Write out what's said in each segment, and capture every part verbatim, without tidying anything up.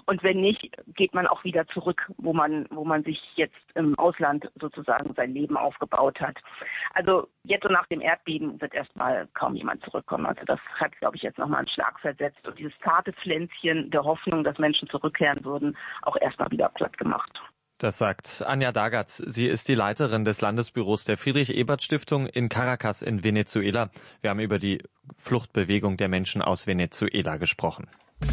Und wenn nicht, geht man auch wieder zurück, wo man, wo man sich jetzt im Ausland sozusagen sein Leben aufgebaut hat. Also jetzt so nach dem Erdbeben wird erstmal kaum jemand zurückkommen. Also das hat, glaube ich, jetzt nochmal einen Schlag versetzt und dieses zarte Pflänzchen der Hoffnung, dass Menschen zurückkehren würden, auch erstmal wieder platt gemacht. Das sagt Anja Dagatz. Sie ist die Leiterin des Landesbüros der Friedrich-Ebert-Stiftung in Caracas in Venezuela. Wir haben über die Fluchtbewegung der Menschen aus Venezuela gesprochen.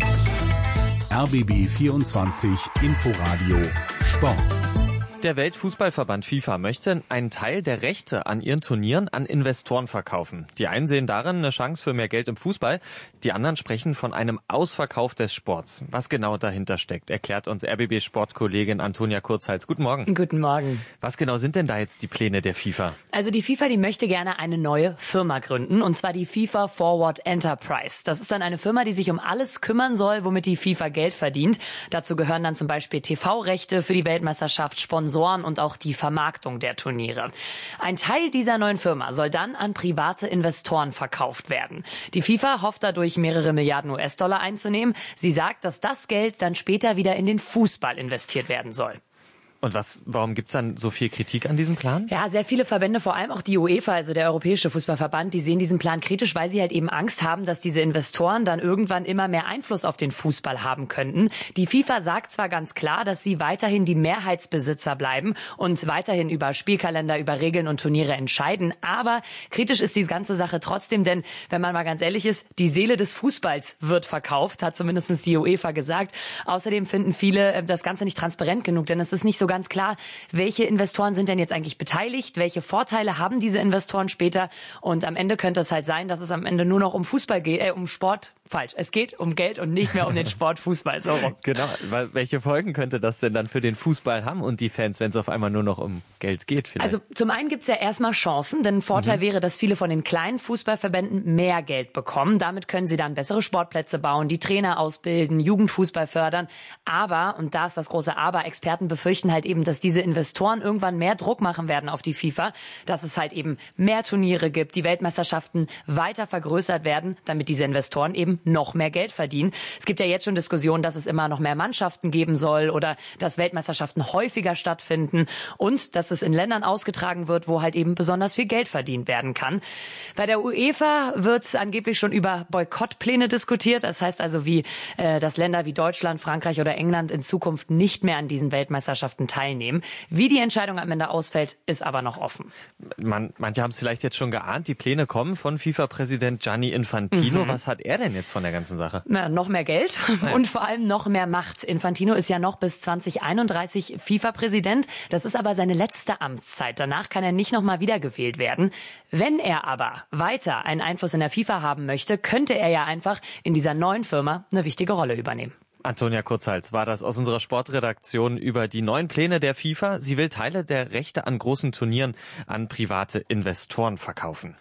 R B B vierundzwanzig Inforadio Sport. Der Weltfußballverband FIFA möchte einen Teil der Rechte an ihren Turnieren an Investoren verkaufen. Die einen sehen darin eine Chance für mehr Geld im Fußball, die anderen sprechen von einem Ausverkauf des Sports. Was genau dahinter steckt, erklärt uns R B B-Sportkollegin Antonia Kurzhals. Guten Morgen. Guten Morgen. Was genau sind denn da jetzt die Pläne der FIFA? Also die FIFA, die möchte gerne eine neue Firma gründen, und zwar die FIFA Forward Enterprise. Das ist dann eine Firma, die sich um alles kümmern soll, womit die FIFA Geld verdient. Dazu gehören dann zum Beispiel T V-Rechte für die Weltmeisterschaft, Sponsoren und auch die Vermarktung der Turniere. Ein Teil dieser neuen Firma soll dann an private Investoren verkauft werden. Die FIFA hofft dadurch mehrere Milliarden U S-Dollar einzunehmen. Sie sagt, dass das Geld dann später wieder in den Fußball investiert werden soll. Und was, warum gibt's dann so viel Kritik an diesem Plan? Ja, sehr viele Verbände, vor allem auch die UEFA, also der Europäische Fußballverband, die sehen diesen Plan kritisch, weil sie halt eben Angst haben, dass diese Investoren dann irgendwann immer mehr Einfluss auf den Fußball haben könnten. Die FIFA sagt zwar ganz klar, dass sie weiterhin die Mehrheitsbesitzer bleiben und weiterhin über Spielkalender, über Regeln und Turniere entscheiden, aber kritisch ist die ganze Sache trotzdem, denn wenn man mal ganz ehrlich ist, die Seele des Fußballs wird verkauft, hat zumindest die UEFA gesagt. Außerdem finden viele das Ganze nicht transparent genug, denn es ist nicht so ganz klar, welche Investoren sind denn jetzt eigentlich beteiligt, welche Vorteile haben diese Investoren später, und am Ende könnte es halt sein, dass es am Ende nur noch um Fußball geht, äh, um Sport, falsch, es geht um Geld und nicht mehr um den Sport Fußball, so rum. Genau, weil welche Folgen könnte das denn dann für den Fußball haben und die Fans, wenn es auf einmal nur noch um Geld geht vielleicht? Also zum einen gibt es ja erstmal Chancen, denn ein Vorteil mhm. wäre, dass viele von den kleinen Fußballverbänden mehr Geld bekommen. Damit können sie dann bessere Sportplätze bauen, die Trainer ausbilden, Jugendfußball fördern, aber, und da ist das große Aber, Experten befürchten halt eben, dass diese Investoren irgendwann mehr Druck machen werden auf die FIFA, dass es halt eben mehr Turniere gibt, die Weltmeisterschaften weiter vergrößert werden, damit diese Investoren eben noch mehr Geld verdienen. Es gibt ja jetzt schon Diskussionen, dass es immer noch mehr Mannschaften geben soll oder dass Weltmeisterschaften häufiger stattfinden und dass es in Ländern ausgetragen wird, wo halt eben besonders viel Geld verdient werden kann. Bei der UEFA wird angeblich schon über Boykottpläne diskutiert. Das heißt also, wie äh, dass Länder wie Deutschland, Frankreich oder England in Zukunft nicht mehr an diesen Weltmeisterschaften teilnehmen. Wie die Entscheidung am Ende ausfällt, ist aber noch offen. Man, manche haben es vielleicht jetzt schon geahnt, die Pläne kommen von FIFA-Präsident Gianni Infantino. Mhm. Was hat er denn jetzt von der ganzen Sache? Na, noch mehr Geld Nein. und vor allem noch mehr Macht. Infantino ist ja noch bis zwanzig einunddreißig FIFA-Präsident. Das ist aber seine letzte Amtszeit. Danach kann er nicht noch mal wiedergewählt werden. Wenn er aber weiter einen Einfluss in der FIFA haben möchte, könnte er ja einfach in dieser neuen Firma eine wichtige Rolle übernehmen. Antonia Kurzhals war das aus unserer Sportredaktion über die neuen Pläne der FIFA. Sie will Teile der Rechte an großen Turnieren an private Investoren verkaufen.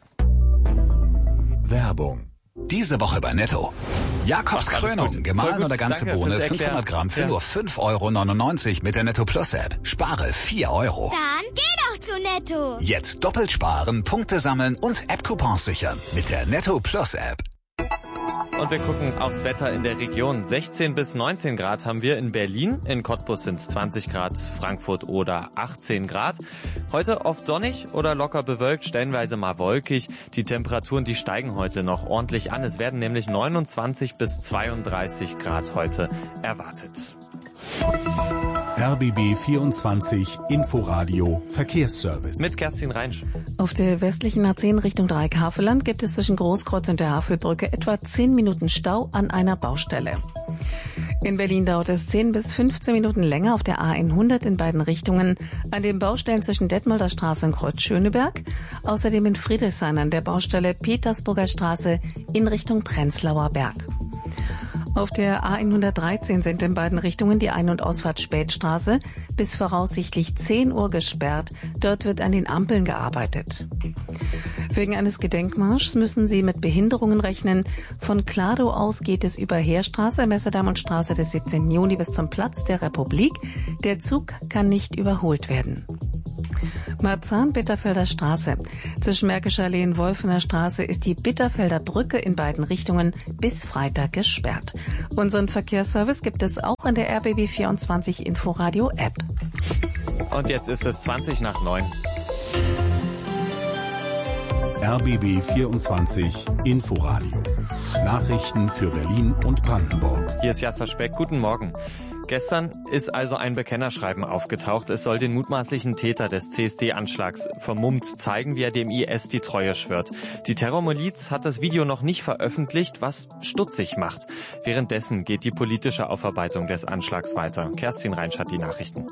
Werbung. Diese Woche bei Netto. Jakobs Krönung, gemahlen oder ganze Danke Bohne, fünfhundert Gramm für ja. nur fünf Euro neunundneunzig mit der Netto Plus App. Spare vier Euro. Dann geh doch zu Netto. Jetzt doppelt sparen, Punkte sammeln und App-Coupons sichern mit der Netto Plus App. Und wir gucken aufs Wetter in der Region. sechzehn bis neunzehn Grad haben wir in Berlin. In Cottbus sind es zwanzig Grad, Frankfurt oder achtzehn Grad. Heute oft sonnig oder locker bewölkt, stellenweise mal wolkig. Die Temperaturen, die steigen heute noch ordentlich an. Es werden nämlich neunundzwanzig bis zweiunddreißig Grad heute erwartet. R B B vierundzwanzig Inforadio Verkehrsservice. Mit Kerstin Reinsch. Auf der westlichen A zehn Richtung Dreieck-Havelland gibt es zwischen Großkreuz und der Havelbrücke etwa zehn Minuten Stau an einer Baustelle. In Berlin dauert es zehn bis fünfzehn Minuten länger auf der A hundert in beiden Richtungen an den Baustellen zwischen Detmolder Straße und Kreuz Schöneberg. Außerdem in Friedrichshain an der Baustelle Petersburger Straße in Richtung Prenzlauer Berg. Auf der A hundertdreizehn sind in beiden Richtungen die Ein- und Ausfahrt Spätstraße bis voraussichtlich zehn Uhr gesperrt. Dort wird an den Ampeln gearbeitet. Wegen eines Gedenkmarschs müssen Sie mit Behinderungen rechnen. Von Kladow aus geht es über Heerstraße, Messerdamm und Straße des siebzehnten Juni bis zum Platz der Republik. Der Zug kann nicht überholt werden. Marzahn-Bitterfelder Straße. Zwischen Märkischer Allee und Wolfener Straße ist die Bitterfelder Brücke in beiden Richtungen bis Freitag gesperrt. Unseren Verkehrsservice gibt es auch in der R B B vierundzwanzig Inforadio App. Und jetzt ist es zwanzig nach neun. R B B vierundzwanzig Inforadio. Nachrichten für Berlin und Brandenburg. Hier ist Jasser Speck. Guten Morgen. Gestern ist also ein Bekennerschreiben aufgetaucht. Es soll den mutmaßlichen Täter des C S D-Anschlags vermummt zeigen, wie er dem I S die Treue schwört. Die Terrormiliz hat das Video noch nicht veröffentlicht, was stutzig macht. Währenddessen geht die politische Aufarbeitung des Anschlags weiter. Kerstin Reinsch hat die Nachrichten.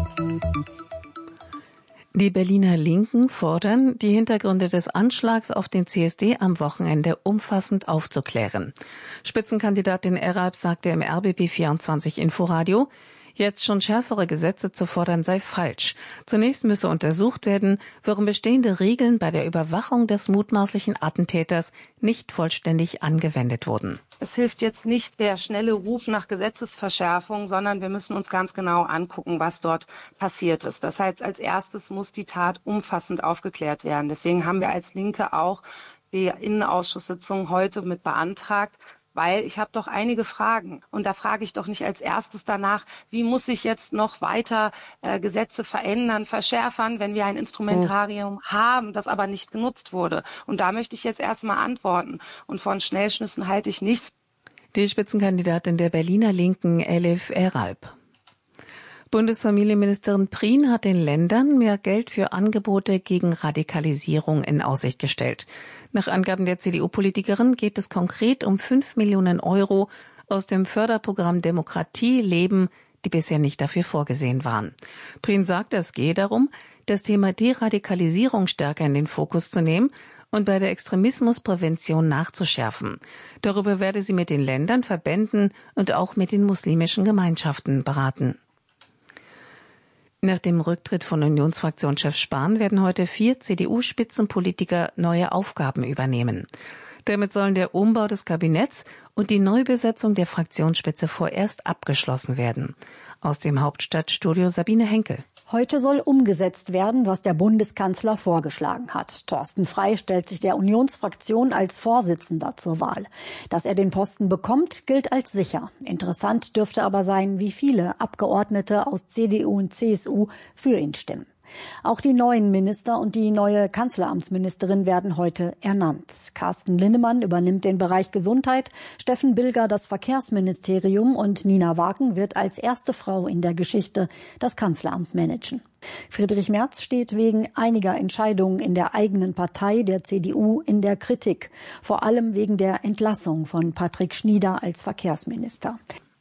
Die Berliner Linken fordern, die Hintergründe des Anschlags auf den C S D am Wochenende umfassend aufzuklären. Spitzenkandidatin Eralb sagte im R B B vierundzwanzig Inforadio, jetzt schon schärfere Gesetze zu fordern sei falsch. Zunächst müsse untersucht werden, warum bestehende Regeln bei der Überwachung des mutmaßlichen Attentäters nicht vollständig angewendet wurden. Es hilft jetzt nicht der schnelle Ruf nach Gesetzesverschärfung, sondern wir müssen uns ganz genau angucken, was dort passiert ist. Das heißt, als erstes muss die Tat umfassend aufgeklärt werden. Deswegen haben wir als Linke auch die Innenausschusssitzung heute mit beantragt, weil ich habe doch einige Fragen. Und da frage ich doch nicht als erstes danach, wie muss ich jetzt noch weiter äh, Gesetze verändern, verschärfern, wenn wir ein Instrumentarium oh. haben, das aber nicht genutzt wurde. Und da möchte ich jetzt erstmal antworten. Und von Schnellschnüssen halte ich nichts. Die Spitzenkandidatin der Berliner Linken, Elif Eralb. Bundesfamilienministerin Prien hat den Ländern mehr Geld für Angebote gegen Radikalisierung in Aussicht gestellt. Nach Angaben der C D U-Politikerin geht es konkret um fünf Millionen Euro aus dem Förderprogramm Demokratie leben, die bisher nicht dafür vorgesehen waren. Prien sagt, es gehe darum, das Thema Deradikalisierung stärker in den Fokus zu nehmen und bei der Extremismusprävention nachzuschärfen. Darüber werde sie mit den Ländern, Verbänden und auch mit den muslimischen Gemeinschaften beraten. Nach dem Rücktritt von Unionsfraktionschef Spahn werden heute vier C D U-Spitzenpolitiker neue Aufgaben übernehmen. Damit sollen der Umbau des Kabinetts und die Neubesetzung der Fraktionsspitze vorerst abgeschlossen werden. Aus dem Hauptstadtstudio Sabine Henkel. Heute soll umgesetzt werden, was der Bundeskanzler vorgeschlagen hat. Thorsten Frey stellt sich der Unionsfraktion als Vorsitzender zur Wahl. Dass er den Posten bekommt, gilt als sicher. Interessant dürfte aber sein, wie viele Abgeordnete aus C D U und C S U für ihn stimmen. Auch die neuen Minister und die neue Kanzleramtsministerin werden heute ernannt. Carsten Linnemann übernimmt den Bereich Gesundheit, Steffen Bilger das Verkehrsministerium und Nina Wagen wird als erste Frau in der Geschichte das Kanzleramt managen. Friedrich Merz steht wegen einiger Entscheidungen in der eigenen Partei, der C D U, in der Kritik. Vor allem wegen der Entlassung von Patrick Schnieder als Verkehrsminister.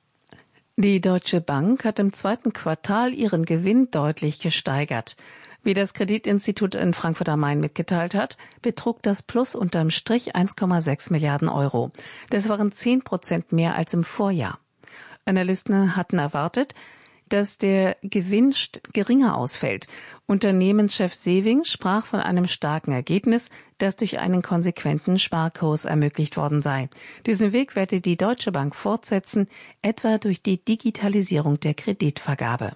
Die Deutsche Bank hat im zweiten Quartal ihren Gewinn deutlich gesteigert. Wie das Kreditinstitut in Frankfurt am Main mitgeteilt hat, betrug das Plus unterm Strich eins Komma sechs Milliarden Euro. Das waren zehn Prozent mehr als im Vorjahr. Analysten hatten erwartet, dass der Gewinn geringer ausfällt. Unternehmenschef Sewing sprach von einem starken Ergebnis, das durch einen konsequenten Sparkurs ermöglicht worden sei. Diesen Weg werde die Deutsche Bank fortsetzen, etwa durch die Digitalisierung der Kreditvergabe.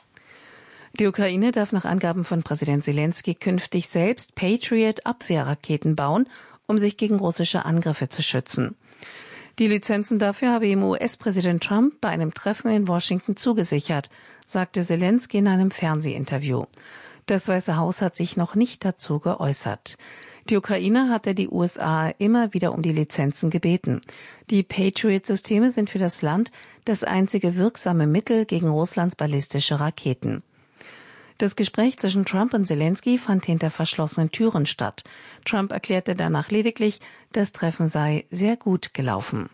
Die Ukraine darf nach Angaben von Präsident Zelensky künftig selbst Patriot-Abwehrraketen bauen, um sich gegen russische Angriffe zu schützen. Die Lizenzen dafür habe ihm U S-Präsident Trump bei einem Treffen in Washington zugesichert, sagte Zelensky in einem Fernsehinterview. Das Weiße Haus hat sich noch nicht dazu geäußert. Die Ukraine hatte die U S A immer wieder um die Lizenzen gebeten. Die Patriot-Systeme sind für das Land das einzige wirksame Mittel gegen Russlands ballistische Raketen. Das Gespräch zwischen Trump und Zelensky fand hinter verschlossenen Türen statt. Trump erklärte danach lediglich, das Treffen sei sehr gut gelaufen.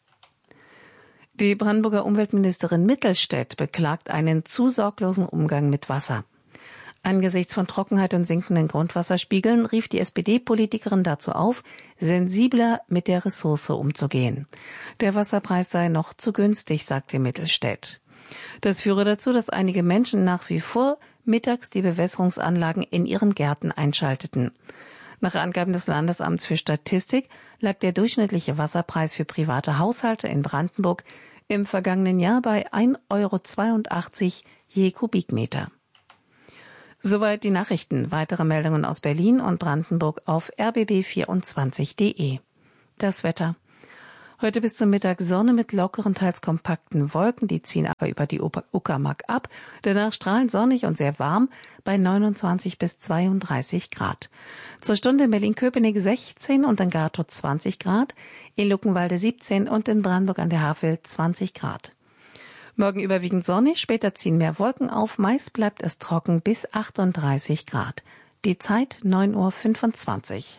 Die Brandenburger Umweltministerin Mittelstädt beklagt einen zu sorglosen Umgang mit Wasser. Angesichts von Trockenheit und sinkenden Grundwasserspiegeln rief die S P D-Politikerin dazu auf, sensibler mit der Ressource umzugehen. Der Wasserpreis sei noch zu günstig, sagte Mittelstädt. Das führe dazu, dass einige Menschen nach wie vor mittags die Bewässerungsanlagen in ihren Gärten einschalteten. Nach Angaben des Landesamts für Statistik lag der durchschnittliche Wasserpreis für private Haushalte in Brandenburg im vergangenen Jahr bei ein Euro zweiundachtzig je Kubikmeter. Soweit die Nachrichten. Weitere Meldungen aus Berlin und Brandenburg auf r b b vierundzwanzig punkt d e. Das Wetter. Heute bis zum Mittag Sonne mit lockeren, teils kompakten Wolken. Die ziehen aber über die Uckermark ab. Danach strahlend sonnig und sehr warm bei neunundzwanzig bis zweiunddreißig Grad. Zur Stunde in Berlin-Köpenick sechzehn und in Gatow zwanzig Grad, in Luckenwalde siebzehn und in Brandenburg an der Havel zwanzig Grad. Morgen überwiegend sonnig, später ziehen mehr Wolken auf. Meist bleibt es trocken bis achtunddreißig Grad. Die Zeit neun Uhr fünfundzwanzig.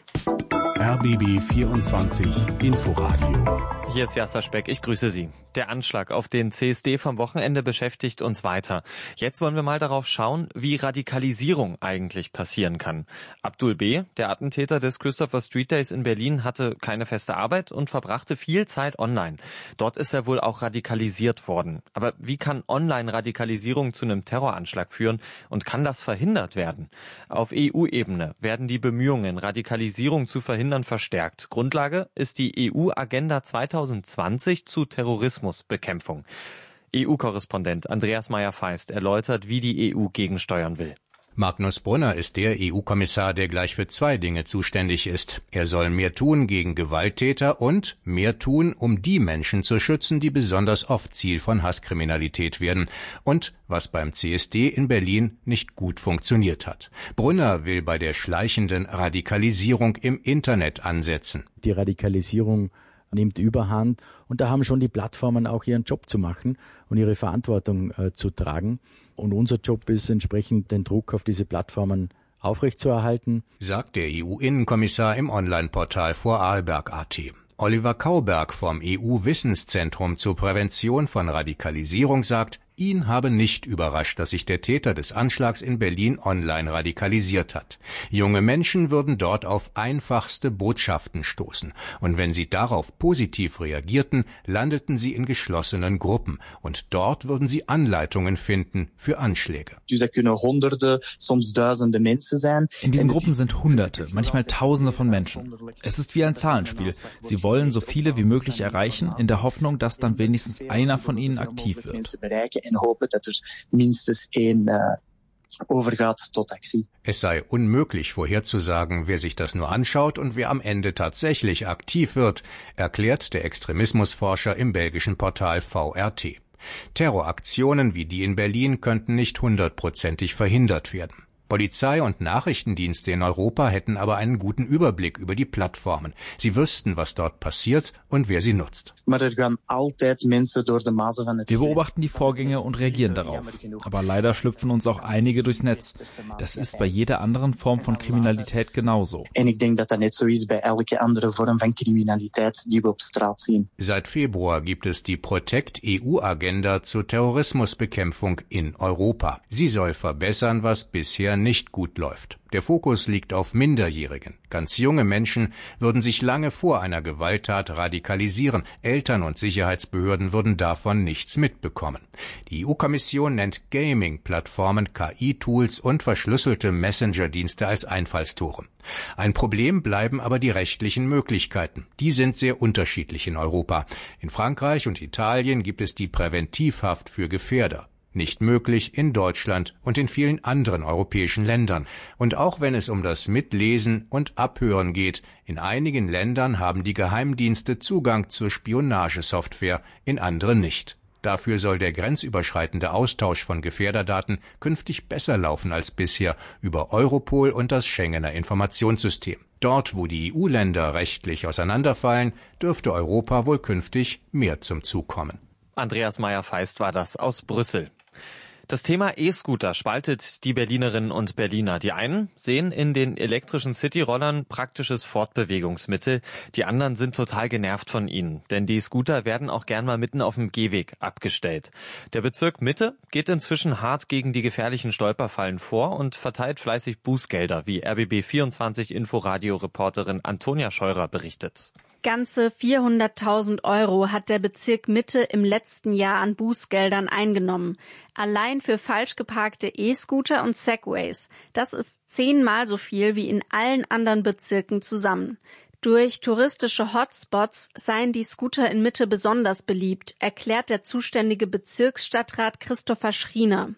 R B B vierundzwanzig Inforadio. Hier ist Jasser Speck, ich grüße Sie. Der Anschlag auf den C S D vom Wochenende beschäftigt uns weiter. Jetzt wollen wir mal darauf schauen, wie Radikalisierung eigentlich passieren kann. Abdul B., der Attentäter des Christopher Street Days in Berlin, hatte keine feste Arbeit und verbrachte viel Zeit online. Dort ist er wohl auch radikalisiert worden. Aber wie kann Online-Radikalisierung zu einem Terroranschlag führen und kann das verhindert werden? Auf E U-Ebene werden die Bemühungen, Radikalisierung zu verhindern, verstärkt. Grundlage ist die E U-Agenda zweitausendzwanzig zu Terrorismusbekämpfung. E U-Korrespondent Andreas Meyer-Feist erläutert, wie die E U gegensteuern will. Magnus Brunner ist der E U-Kommissar, der gleich für zwei Dinge zuständig ist. Er soll mehr tun gegen Gewalttäter und mehr tun, um die Menschen zu schützen, die besonders oft Ziel von Hasskriminalität werden und was beim C S D in Berlin nicht gut funktioniert hat. Brunner will bei der schleichenden Radikalisierung im Internet ansetzen. Die Radikalisierung nimmt Überhand und da haben schon die Plattformen auch ihren Job zu machen und ihre Verantwortung äh, zu tragen. Und unser Job ist entsprechend, den Druck auf diese Plattformen aufrechtzuerhalten, sagt der E U-Innenkommissar im Online-Portal Vorarlberg punkt a t. Oliver Kauberg vom E U-Wissenszentrum zur Prävention von Radikalisierung sagt, ihn habe nicht überrascht, dass sich der Täter des Anschlags in Berlin online radikalisiert hat. Junge Menschen würden dort auf einfachste Botschaften stoßen. Und wenn sie darauf positiv reagierten, landeten sie in geschlossenen Gruppen. Und dort würden sie Anleitungen finden für Anschläge. In diesen Gruppen sind Hunderte, manchmal Tausende von Menschen. Es ist wie ein Zahlenspiel. Sie wollen so viele wie möglich erreichen, in der Hoffnung, dass dann wenigstens einer von ihnen aktiv wird. En hopen dat er minstens één uh, overgaat tot actie. Es sei unmöglich vorherzusagen, wer sich das nur anschaut und wer am Ende tatsächlich aktiv wird, erklärt der Extremismusforscher im belgischen Portal V R T. Terroraktionen wie die in Berlin könnten nicht hundertprozentig verhindert werden. Polizei und Nachrichtendienste in Europa hätten aber einen guten Überblick über die Plattformen. Sie wüssten, was dort passiert und wer sie nutzt. Wir beobachten die Vorgänge und reagieren darauf. Aber leider schlüpfen uns auch einige durchs Netz. Das ist bei jeder anderen Form von Kriminalität genauso. Seit Februar gibt es die Protect E U-Agenda zur Terrorismusbekämpfung in Europa. Sie soll verbessern, was bisher nicht gut läuft. Der Fokus liegt auf Minderjährigen. Ganz junge Menschen würden sich lange vor einer Gewalttat radikalisieren. Eltern und Sicherheitsbehörden würden davon nichts mitbekommen. Die E U-Kommission nennt Gaming-Plattformen, K I-Tools und verschlüsselte Messenger-Dienste als Einfallstore. Ein Problem bleiben aber die rechtlichen Möglichkeiten. Die sind sehr unterschiedlich in Europa. In Frankreich und Italien gibt es die Präventivhaft für Gefährder. Nicht möglich in Deutschland und in vielen anderen europäischen Ländern. Und auch wenn es um das Mitlesen und Abhören geht, in einigen Ländern haben die Geheimdienste Zugang zur Spionagesoftware, in anderen nicht. Dafür soll der grenzüberschreitende Austausch von Gefährderdaten künftig besser laufen als bisher über Europol und das Schengener Informationssystem. Dort, wo die E U-Länder rechtlich auseinanderfallen, dürfte Europa wohl künftig mehr zum Zug kommen. Andreas Meyer-Feist war das aus Brüssel. Das Thema E-Scooter spaltet die Berlinerinnen und Berliner. Die einen sehen in den elektrischen City-Rollern praktisches Fortbewegungsmittel. Die anderen sind total genervt von ihnen. Denn die Scooter werden auch gern mal mitten auf dem Gehweg abgestellt. Der Bezirk Mitte geht inzwischen hart gegen die gefährlichen Stolperfallen vor und verteilt fleißig Bußgelder, wie R B B vierundzwanzig Inforadio-Reporterin Antonia Scheurer berichtet. Ganze vierhunderttausend Euro hat der Bezirk Mitte im letzten Jahr an Bußgeldern eingenommen. Allein für falsch geparkte E-Scooter und Segways. Das ist zehnmal so viel wie in allen anderen Bezirken zusammen. Durch touristische Hotspots seien die Scooter in Mitte besonders beliebt, erklärt der zuständige Bezirksstadtrat Christopher Schriener.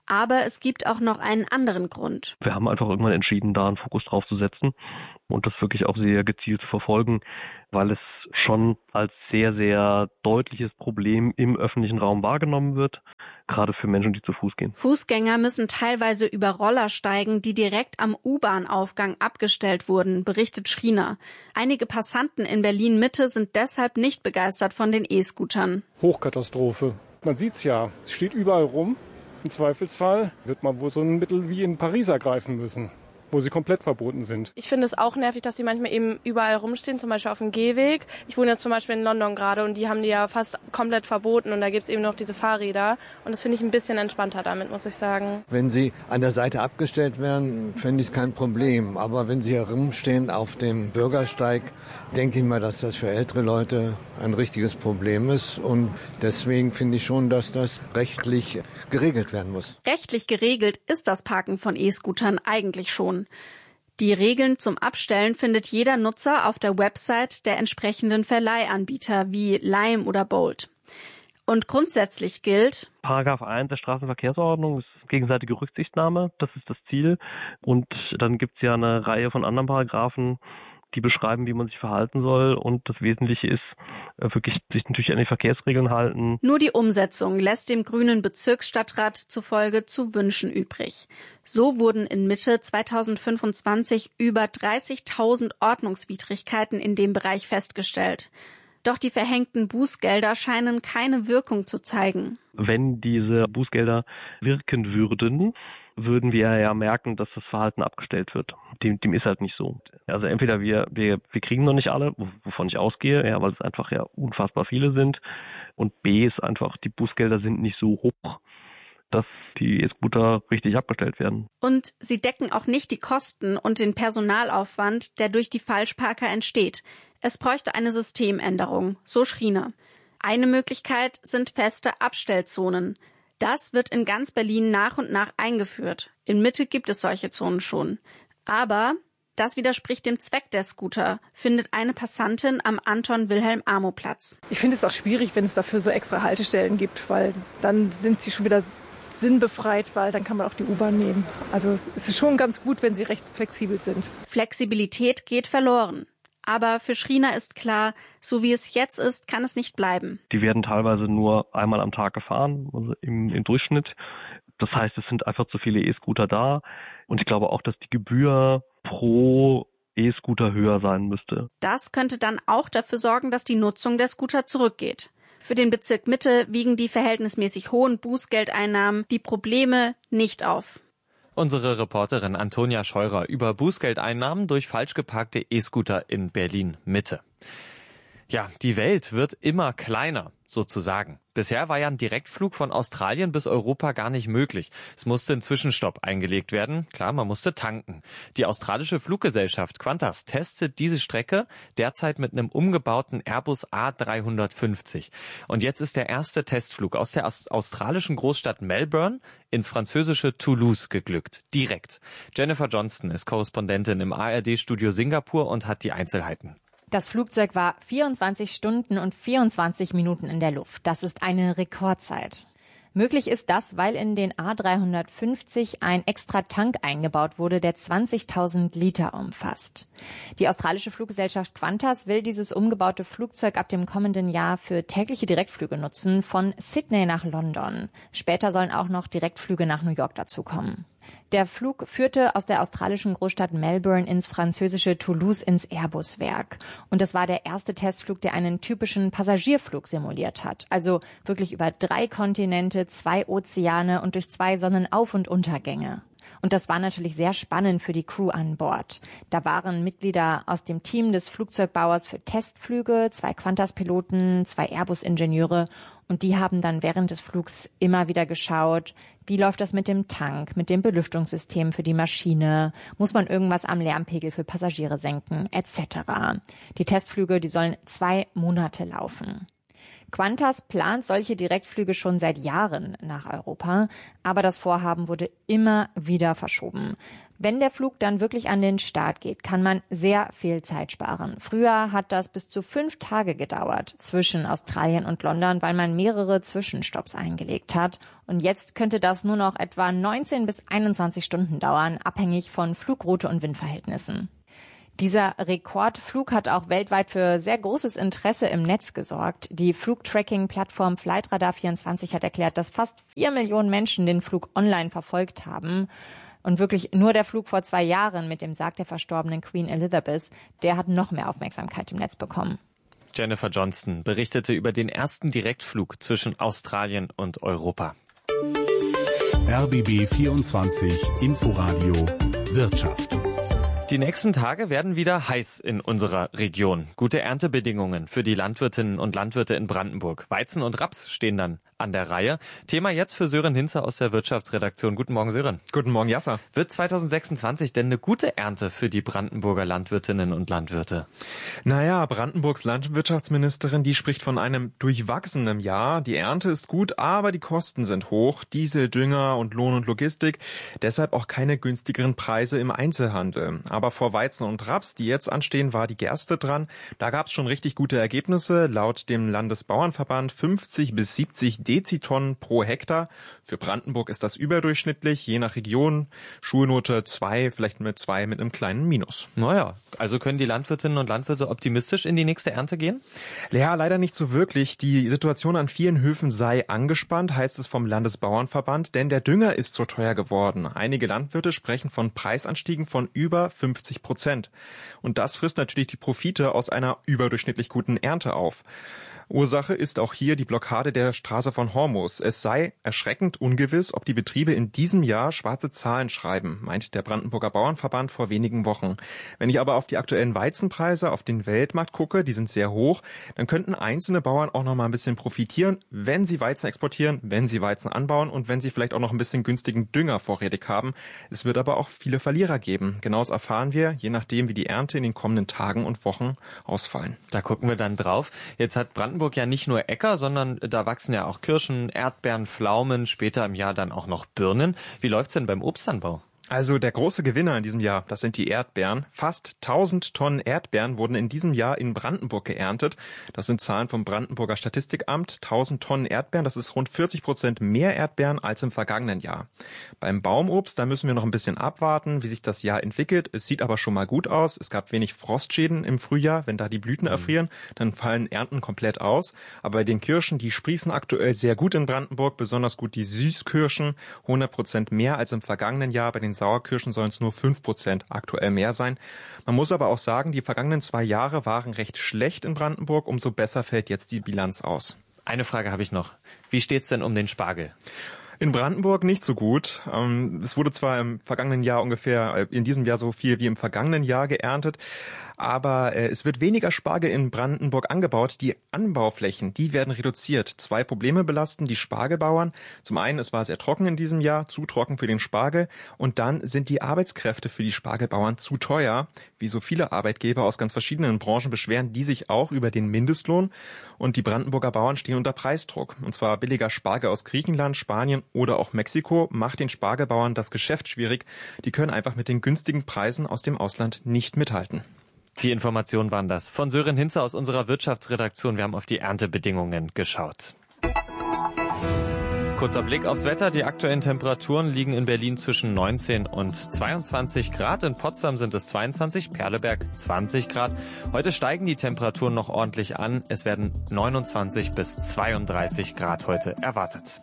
Aber es gibt auch noch einen anderen Grund. Wir haben einfach irgendwann entschieden, da einen Fokus drauf zu setzen und das wirklich auch sehr gezielt zu verfolgen, weil es schon als sehr, sehr deutliches Problem im öffentlichen Raum wahrgenommen wird, gerade für Menschen, die zu Fuß gehen. Fußgänger müssen teilweise über Roller steigen, die direkt am U-Bahn-Aufgang abgestellt wurden, berichtet Schriener. Einige Passanten in Berlin-Mitte sind deshalb nicht begeistert von den E-Scootern. Hochkatastrophe. Man sieht's ja, es steht überall rum. Im Zweifelsfall wird man wohl so ein Mittel wie in Paris ergreifen müssen, wo sie komplett verboten sind. Ich finde es auch nervig, dass die manchmal eben überall rumstehen, zum Beispiel auf dem Gehweg. Ich wohne jetzt zum Beispiel in London gerade und die haben die ja fast komplett verboten und da gibt es eben noch diese Fahrräder und das finde ich ein bisschen entspannter damit, muss ich sagen. Wenn sie an der Seite abgestellt wären, fände ich es kein Problem. Aber wenn sie hier rumstehen auf dem Bürgersteig, denke ich mal, dass das für ältere Leute ein richtiges Problem ist und deswegen finde ich schon, dass das rechtlich geregelt werden muss. Rechtlich geregelt ist das Parken von E-Scootern eigentlich schon. Die Regeln zum Abstellen findet jeder Nutzer auf der Website der entsprechenden Verleihanbieter wie Lime oder Bolt. Und grundsätzlich gilt: Paragraph eins der Straßenverkehrsordnung ist gegenseitige Rücksichtnahme, das ist das Ziel. Und dann gibt es ja eine Reihe von anderen Paragraphen, die beschreiben, wie man sich verhalten soll. Und das Wesentliche ist wirklich, sich natürlich an die Verkehrsregeln halten. Nur die Umsetzung lässt dem grünen Bezirksstadtrat zufolge zu wünschen übrig. So wurden in Mitte zweitausendfünfundzwanzig über dreißigtausend Ordnungswidrigkeiten in dem Bereich festgestellt. Doch die verhängten Bußgelder scheinen keine Wirkung zu zeigen. Wenn diese Bußgelder wirken würden, würden wir ja merken, dass das Verhalten abgestellt wird. Dem, dem ist halt nicht so. Also entweder wir, wir, wir kriegen noch nicht alle, wovon ich ausgehe, ja, weil es einfach ja unfassbar viele sind. Und B ist einfach, die Bußgelder sind nicht so hoch, dass die E-Scooter richtig abgestellt werden. Und sie decken auch nicht die Kosten und den Personalaufwand, der durch die Falschparker entsteht. Es bräuchte eine Systemänderung, so Schriener. Eine Möglichkeit sind feste Abstellzonen. Das wird in ganz Berlin nach und nach eingeführt. In Mitte gibt es solche Zonen schon. Aber das widerspricht dem Zweck der Scooter, findet eine Passantin am Anton-Wilhelm-Amo-Platz. Ich finde es auch schwierig, wenn es dafür so extra Haltestellen gibt, weil dann sind sie schon wieder sinnbefreit, weil dann kann man auch die U-Bahn nehmen. Also es ist schon ganz gut, wenn sie recht flexibel sind. Flexibilität geht verloren. Aber für Schriener ist klar, so wie es jetzt ist, kann es nicht bleiben. Die werden teilweise nur einmal am Tag gefahren, also im, im Durchschnitt. Das heißt, es sind einfach zu viele E-Scooter da. Und ich glaube auch, dass die Gebühr pro E-Scooter höher sein müsste. Das könnte dann auch dafür sorgen, dass die Nutzung der Scooter zurückgeht. Für den Bezirk Mitte wiegen die verhältnismäßig hohen Bußgeldeinnahmen die Probleme nicht auf. Unsere Reporterin Antonia Scheurer über Bußgeldeinnahmen durch falsch geparkte E-Scooter in Berlin-Mitte. Ja, die Welt wird immer kleiner, sozusagen. Bisher war ja ein Direktflug von Australien bis Europa gar nicht möglich. Es musste ein Zwischenstopp eingelegt werden. Klar, man musste tanken. Die australische Fluggesellschaft Qantas testet diese Strecke derzeit mit einem umgebauten Airbus A dreihundertfünfzig. Und jetzt ist der erste Testflug aus der australischen Großstadt Melbourne ins französische Toulouse geglückt. Direkt. Jennifer Johnston ist Korrespondentin im A R D-Studio Singapur und hat die Einzelheiten. Das Flugzeug war vierundzwanzig Stunden und vierundzwanzig Minuten in der Luft. Das ist eine Rekordzeit. Möglich ist das, weil in den A dreihundertfünfzig ein extra Tank eingebaut wurde, der zwanzigtausend Liter umfasst. Die australische Fluggesellschaft Qantas will dieses umgebaute Flugzeug ab dem kommenden Jahr für tägliche Direktflüge nutzen, von Sydney nach London. Später sollen auch noch Direktflüge nach New York dazukommen. Der Flug führte aus der australischen Großstadt Melbourne ins französische Toulouse ins Airbus-Werk. Und das war der erste Testflug, der einen typischen Passagierflug simuliert hat. Also wirklich über drei Kontinente, zwei Ozeane und durch zwei Sonnenauf- und Untergänge. Und das war natürlich sehr spannend für die Crew an Bord. Da waren Mitglieder aus dem Team des Flugzeugbauers für Testflüge, zwei Qantas-Piloten, zwei Airbus-Ingenieure. Und die haben dann während des Flugs immer wieder geschaut, wie läuft das mit dem Tank, mit dem Belüftungssystem für die Maschine, muss man irgendwas am Lärmpegel für Passagiere senken, et cetera. Die Testflüge, die sollen zwei Monate laufen. Qantas plant solche Direktflüge schon seit Jahren nach Europa, aber das Vorhaben wurde immer wieder verschoben. Wenn der Flug dann wirklich an den Start geht, kann man sehr viel Zeit sparen. Früher hat das bis zu fünf Tage gedauert zwischen Australien und London, weil man mehrere Zwischenstopps eingelegt hat. Und jetzt könnte das nur noch etwa neunzehn bis einundzwanzig Stunden dauern, abhängig von Flugroute und Windverhältnissen. Dieser Rekordflug hat auch weltweit für sehr großes Interesse im Netz gesorgt. Die Flugtracking-Plattform Flightradar vierundzwanzig hat erklärt, dass fast vier Millionen Menschen den Flug online verfolgt haben. Und wirklich nur der Flug vor zwei Jahren mit dem Sarg der verstorbenen Queen Elizabeth, der hat noch mehr Aufmerksamkeit im Netz bekommen. Jennifer Johnston berichtete über den ersten Direktflug zwischen Australien und Europa. R B B vierundzwanzig Inforadio Wirtschaft. Die nächsten Tage werden wieder heiß in unserer Region. Gute Erntebedingungen für die Landwirtinnen und Landwirte in Brandenburg. Weizen und Raps stehen dann an der Reihe. Thema jetzt für Sören Hinze aus der Wirtschaftsredaktion. Guten Morgen, Sören. Guten Morgen, Jasser. Wird zwanzig sechsundzwanzig denn eine gute Ernte für die Brandenburger Landwirtinnen und Landwirte? Naja, Brandenburgs Landwirtschaftsministerin, die spricht von einem durchwachsenen Jahr. Die Ernte ist gut, aber die Kosten sind hoch. Diesel, Dünger und Lohn und Logistik. Deshalb auch keine günstigeren Preise im Einzelhandel. Aber vor Weizen und Raps, die jetzt anstehen, war die Gerste dran. Da gab es schon richtig gute Ergebnisse. Laut dem Landesbauernverband fünfzig bis siebzig Dezitonnen pro Hektar. Für Brandenburg ist das überdurchschnittlich, je nach Region. Schulnote zwei, vielleicht mit zwei mit einem kleinen Minus. Naja, also können die Landwirtinnen und Landwirte optimistisch in die nächste Ernte gehen? Ja, leider nicht so wirklich. Die Situation an vielen Höfen sei angespannt, heißt es vom Landesbauernverband, denn der Dünger ist so teuer geworden. Einige Landwirte sprechen von Preisanstiegen von über fünfzig Prozent. Und das frisst natürlich die Profite aus einer überdurchschnittlich guten Ernte auf. Ursache ist auch hier die Blockade der Straße von Hormus. Es sei erschreckend ungewiss, ob die Betriebe in diesem Jahr schwarze Zahlen schreiben, meint der Brandenburger Bauernverband vor wenigen Wochen. Wenn ich aber auf die aktuellen Weizenpreise auf den Weltmarkt gucke, die sind sehr hoch, dann könnten einzelne Bauern auch noch mal ein bisschen profitieren, wenn sie Weizen exportieren, wenn sie Weizen anbauen und wenn sie vielleicht auch noch ein bisschen günstigen Dünger vorrätig haben. Es wird aber auch viele Verlierer geben. Genaues erfahren wir, je nachdem, wie die Ernte in den kommenden Tagen und Wochen ausfallen. Da gucken wir dann drauf. Jetzt hat Brandenburg Brandenburg ja nicht nur Äcker, sondern da wachsen ja auch Kirschen, Erdbeeren, Pflaumen, später im Jahr dann auch noch Birnen. Wie läuft's denn beim Obstanbau? Also der große Gewinner in diesem Jahr, das sind die Erdbeeren. Fast tausend Tonnen Erdbeeren wurden in diesem Jahr in Brandenburg geerntet. Das sind Zahlen vom Brandenburger Statistikamt. tausend Tonnen Erdbeeren, das ist rund vierzig Prozent mehr Erdbeeren als im vergangenen Jahr. Beim Baumobst, da müssen wir noch ein bisschen abwarten, wie sich das Jahr entwickelt. Es sieht aber schon mal gut aus. Es gab wenig Frostschäden im Frühjahr. Wenn da die Blüten erfrieren, dann fallen Ernten komplett aus. Aber bei den Kirschen, die sprießen aktuell sehr gut in Brandenburg, besonders gut die Süßkirschen, hundert Prozent mehr als im vergangenen Jahr. Bei den Sauerkirschen sollen es nur fünf Prozent aktuell mehr sein. Man muss aber auch sagen, die vergangenen zwei Jahre waren recht schlecht in Brandenburg. Umso besser fällt jetzt die Bilanz aus. Eine Frage habe ich noch. Wie steht's denn um den Spargel? In Brandenburg nicht so gut. Es wurde zwar im vergangenen Jahr ungefähr, in diesem Jahr so viel wie im vergangenen Jahr geerntet, aber es wird weniger Spargel in Brandenburg angebaut. Die Anbauflächen, die werden reduziert. Zwei Probleme belasten die Spargelbauern. Zum einen, es war sehr trocken in diesem Jahr, zu trocken für den Spargel. Und dann sind die Arbeitskräfte für die Spargelbauern zu teuer. Wie so viele Arbeitgeber aus ganz verschiedenen Branchen beschweren die sich auch über den Mindestlohn. Und die Brandenburger Bauern stehen unter Preisdruck. Und zwar billiger Spargel aus Griechenland, Spanien oder auch Mexiko macht den Spargelbauern das Geschäft schwierig. Die können einfach mit den günstigen Preisen aus dem Ausland nicht mithalten. Die Informationen waren das von Sören Hinze aus unserer Wirtschaftsredaktion. Wir haben auf die Erntebedingungen geschaut. Kurzer Blick aufs Wetter. Die aktuellen Temperaturen liegen in Berlin zwischen neunzehn und zweiundzwanzig Grad. In Potsdam sind es zweiundzwanzig, Perleberg zwanzig Grad. Heute steigen die Temperaturen noch ordentlich an. Es werden neunundzwanzig bis zweiunddreißig Grad heute erwartet.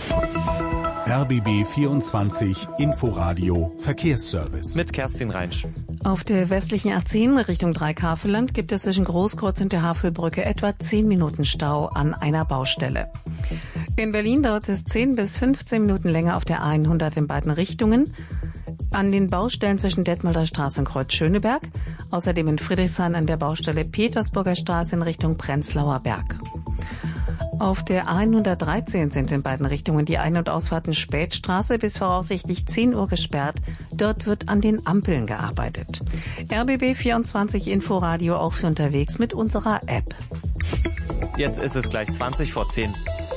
R B B vierundzwanzig Inforadio Verkehrsservice. Mit Kerstin Reinsch. Auf der westlichen A zehn Richtung Dreikhaveland gibt es zwischen Großkreuz und der Havelbrücke etwa zehn Minuten Stau an einer Baustelle. In Berlin dauert es zehn bis fünfzehn Minuten länger auf der A hundert in beiden Richtungen. An den Baustellen zwischen Detmolder Straße und Kreuz Schöneberg. Außerdem in Friedrichshain an der Baustelle Petersburger Straße in Richtung Prenzlauer Berg. Auf der A hundertdreizehn sind in beiden Richtungen die Ein- und Ausfahrten Spätstraße bis voraussichtlich zehn Uhr gesperrt. Dort wird an den Ampeln gearbeitet. R B B vierundzwanzig Inforadio auch für unterwegs mit unserer App. Jetzt ist es gleich zwanzig vor zehn.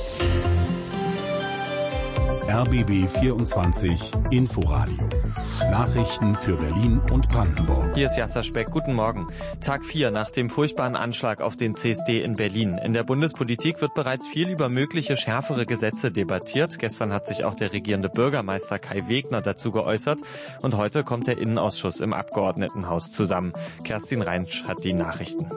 R B B vierundzwanzig Inforadio. Nachrichten für Berlin und Brandenburg. Hier ist Jasser Speck. Guten Morgen. Tag vier nach dem furchtbaren Anschlag auf den C S D in Berlin. In der Bundespolitik wird bereits viel über mögliche schärfere Gesetze debattiert. Gestern hat sich auch der regierende Bürgermeister Kai Wegner dazu geäußert. Und heute kommt der Innenausschuss im Abgeordnetenhaus zusammen. Kerstin Reinsch hat die Nachrichten.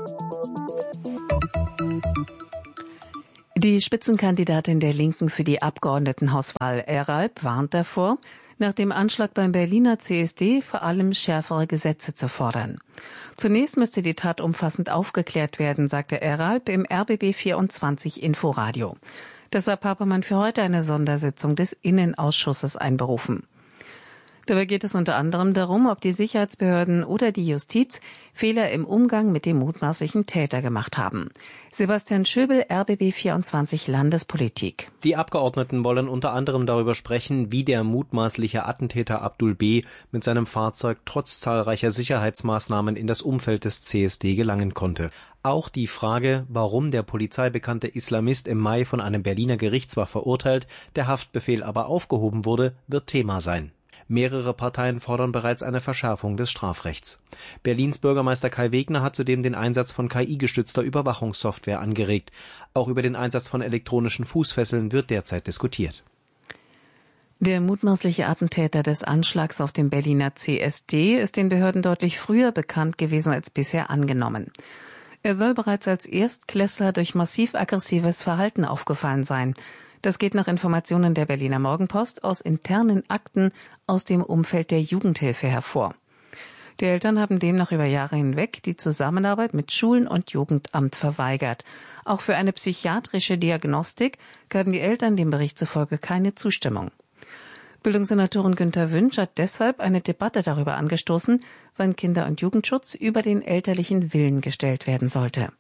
Die Spitzenkandidatin der Linken für die Abgeordnetenhauswahl Eralp warnt davor, nach dem Anschlag beim Berliner C S D vor allem schärfere Gesetze zu fordern. Zunächst müsste die Tat umfassend aufgeklärt werden, sagte Eralp im R B B vierundzwanzig Inforadio. Deshalb habe man für heute eine Sondersitzung des Innenausschusses einberufen. Dabei geht es unter anderem darum, ob die Sicherheitsbehörden oder die Justiz Fehler im Umgang mit dem mutmaßlichen Täter gemacht haben. Sebastian Schöbel, R B B vierundzwanzig Landespolitik. Die Abgeordneten wollen unter anderem darüber sprechen, wie der mutmaßliche Attentäter Abdul B. mit seinem Fahrzeug trotz zahlreicher Sicherheitsmaßnahmen in das Umfeld des C S D gelangen konnte. Auch die Frage, warum der polizeibekannte Islamist im Mai von einem Berliner Gericht zwar verurteilt, der Haftbefehl aber aufgehoben wurde, wird Thema sein. Mehrere Parteien fordern bereits eine Verschärfung des Strafrechts. Berlins Bürgermeister Kai Wegner hat zudem den Einsatz von K I-gestützter Überwachungssoftware angeregt. Auch über den Einsatz von elektronischen Fußfesseln wird derzeit diskutiert. Der mutmaßliche Attentäter des Anschlags auf dem Berliner C S D ist den Behörden deutlich früher bekannt gewesen als bisher angenommen. Er soll bereits als Erstklässler durch massiv aggressives Verhalten aufgefallen sein. Das geht nach Informationen der Berliner Morgenpost aus internen Akten aus dem Umfeld der Jugendhilfe hervor. Die Eltern haben demnach über Jahre hinweg die Zusammenarbeit mit Schulen und Jugendamt verweigert. Auch für eine psychiatrische Diagnostik gaben die Eltern dem Bericht zufolge keine Zustimmung. Bildungssenatorin Günther Wünsch hat deshalb eine Debatte darüber angestoßen, wann Kinder- und Jugendschutz über den elterlichen Willen gestellt werden sollte.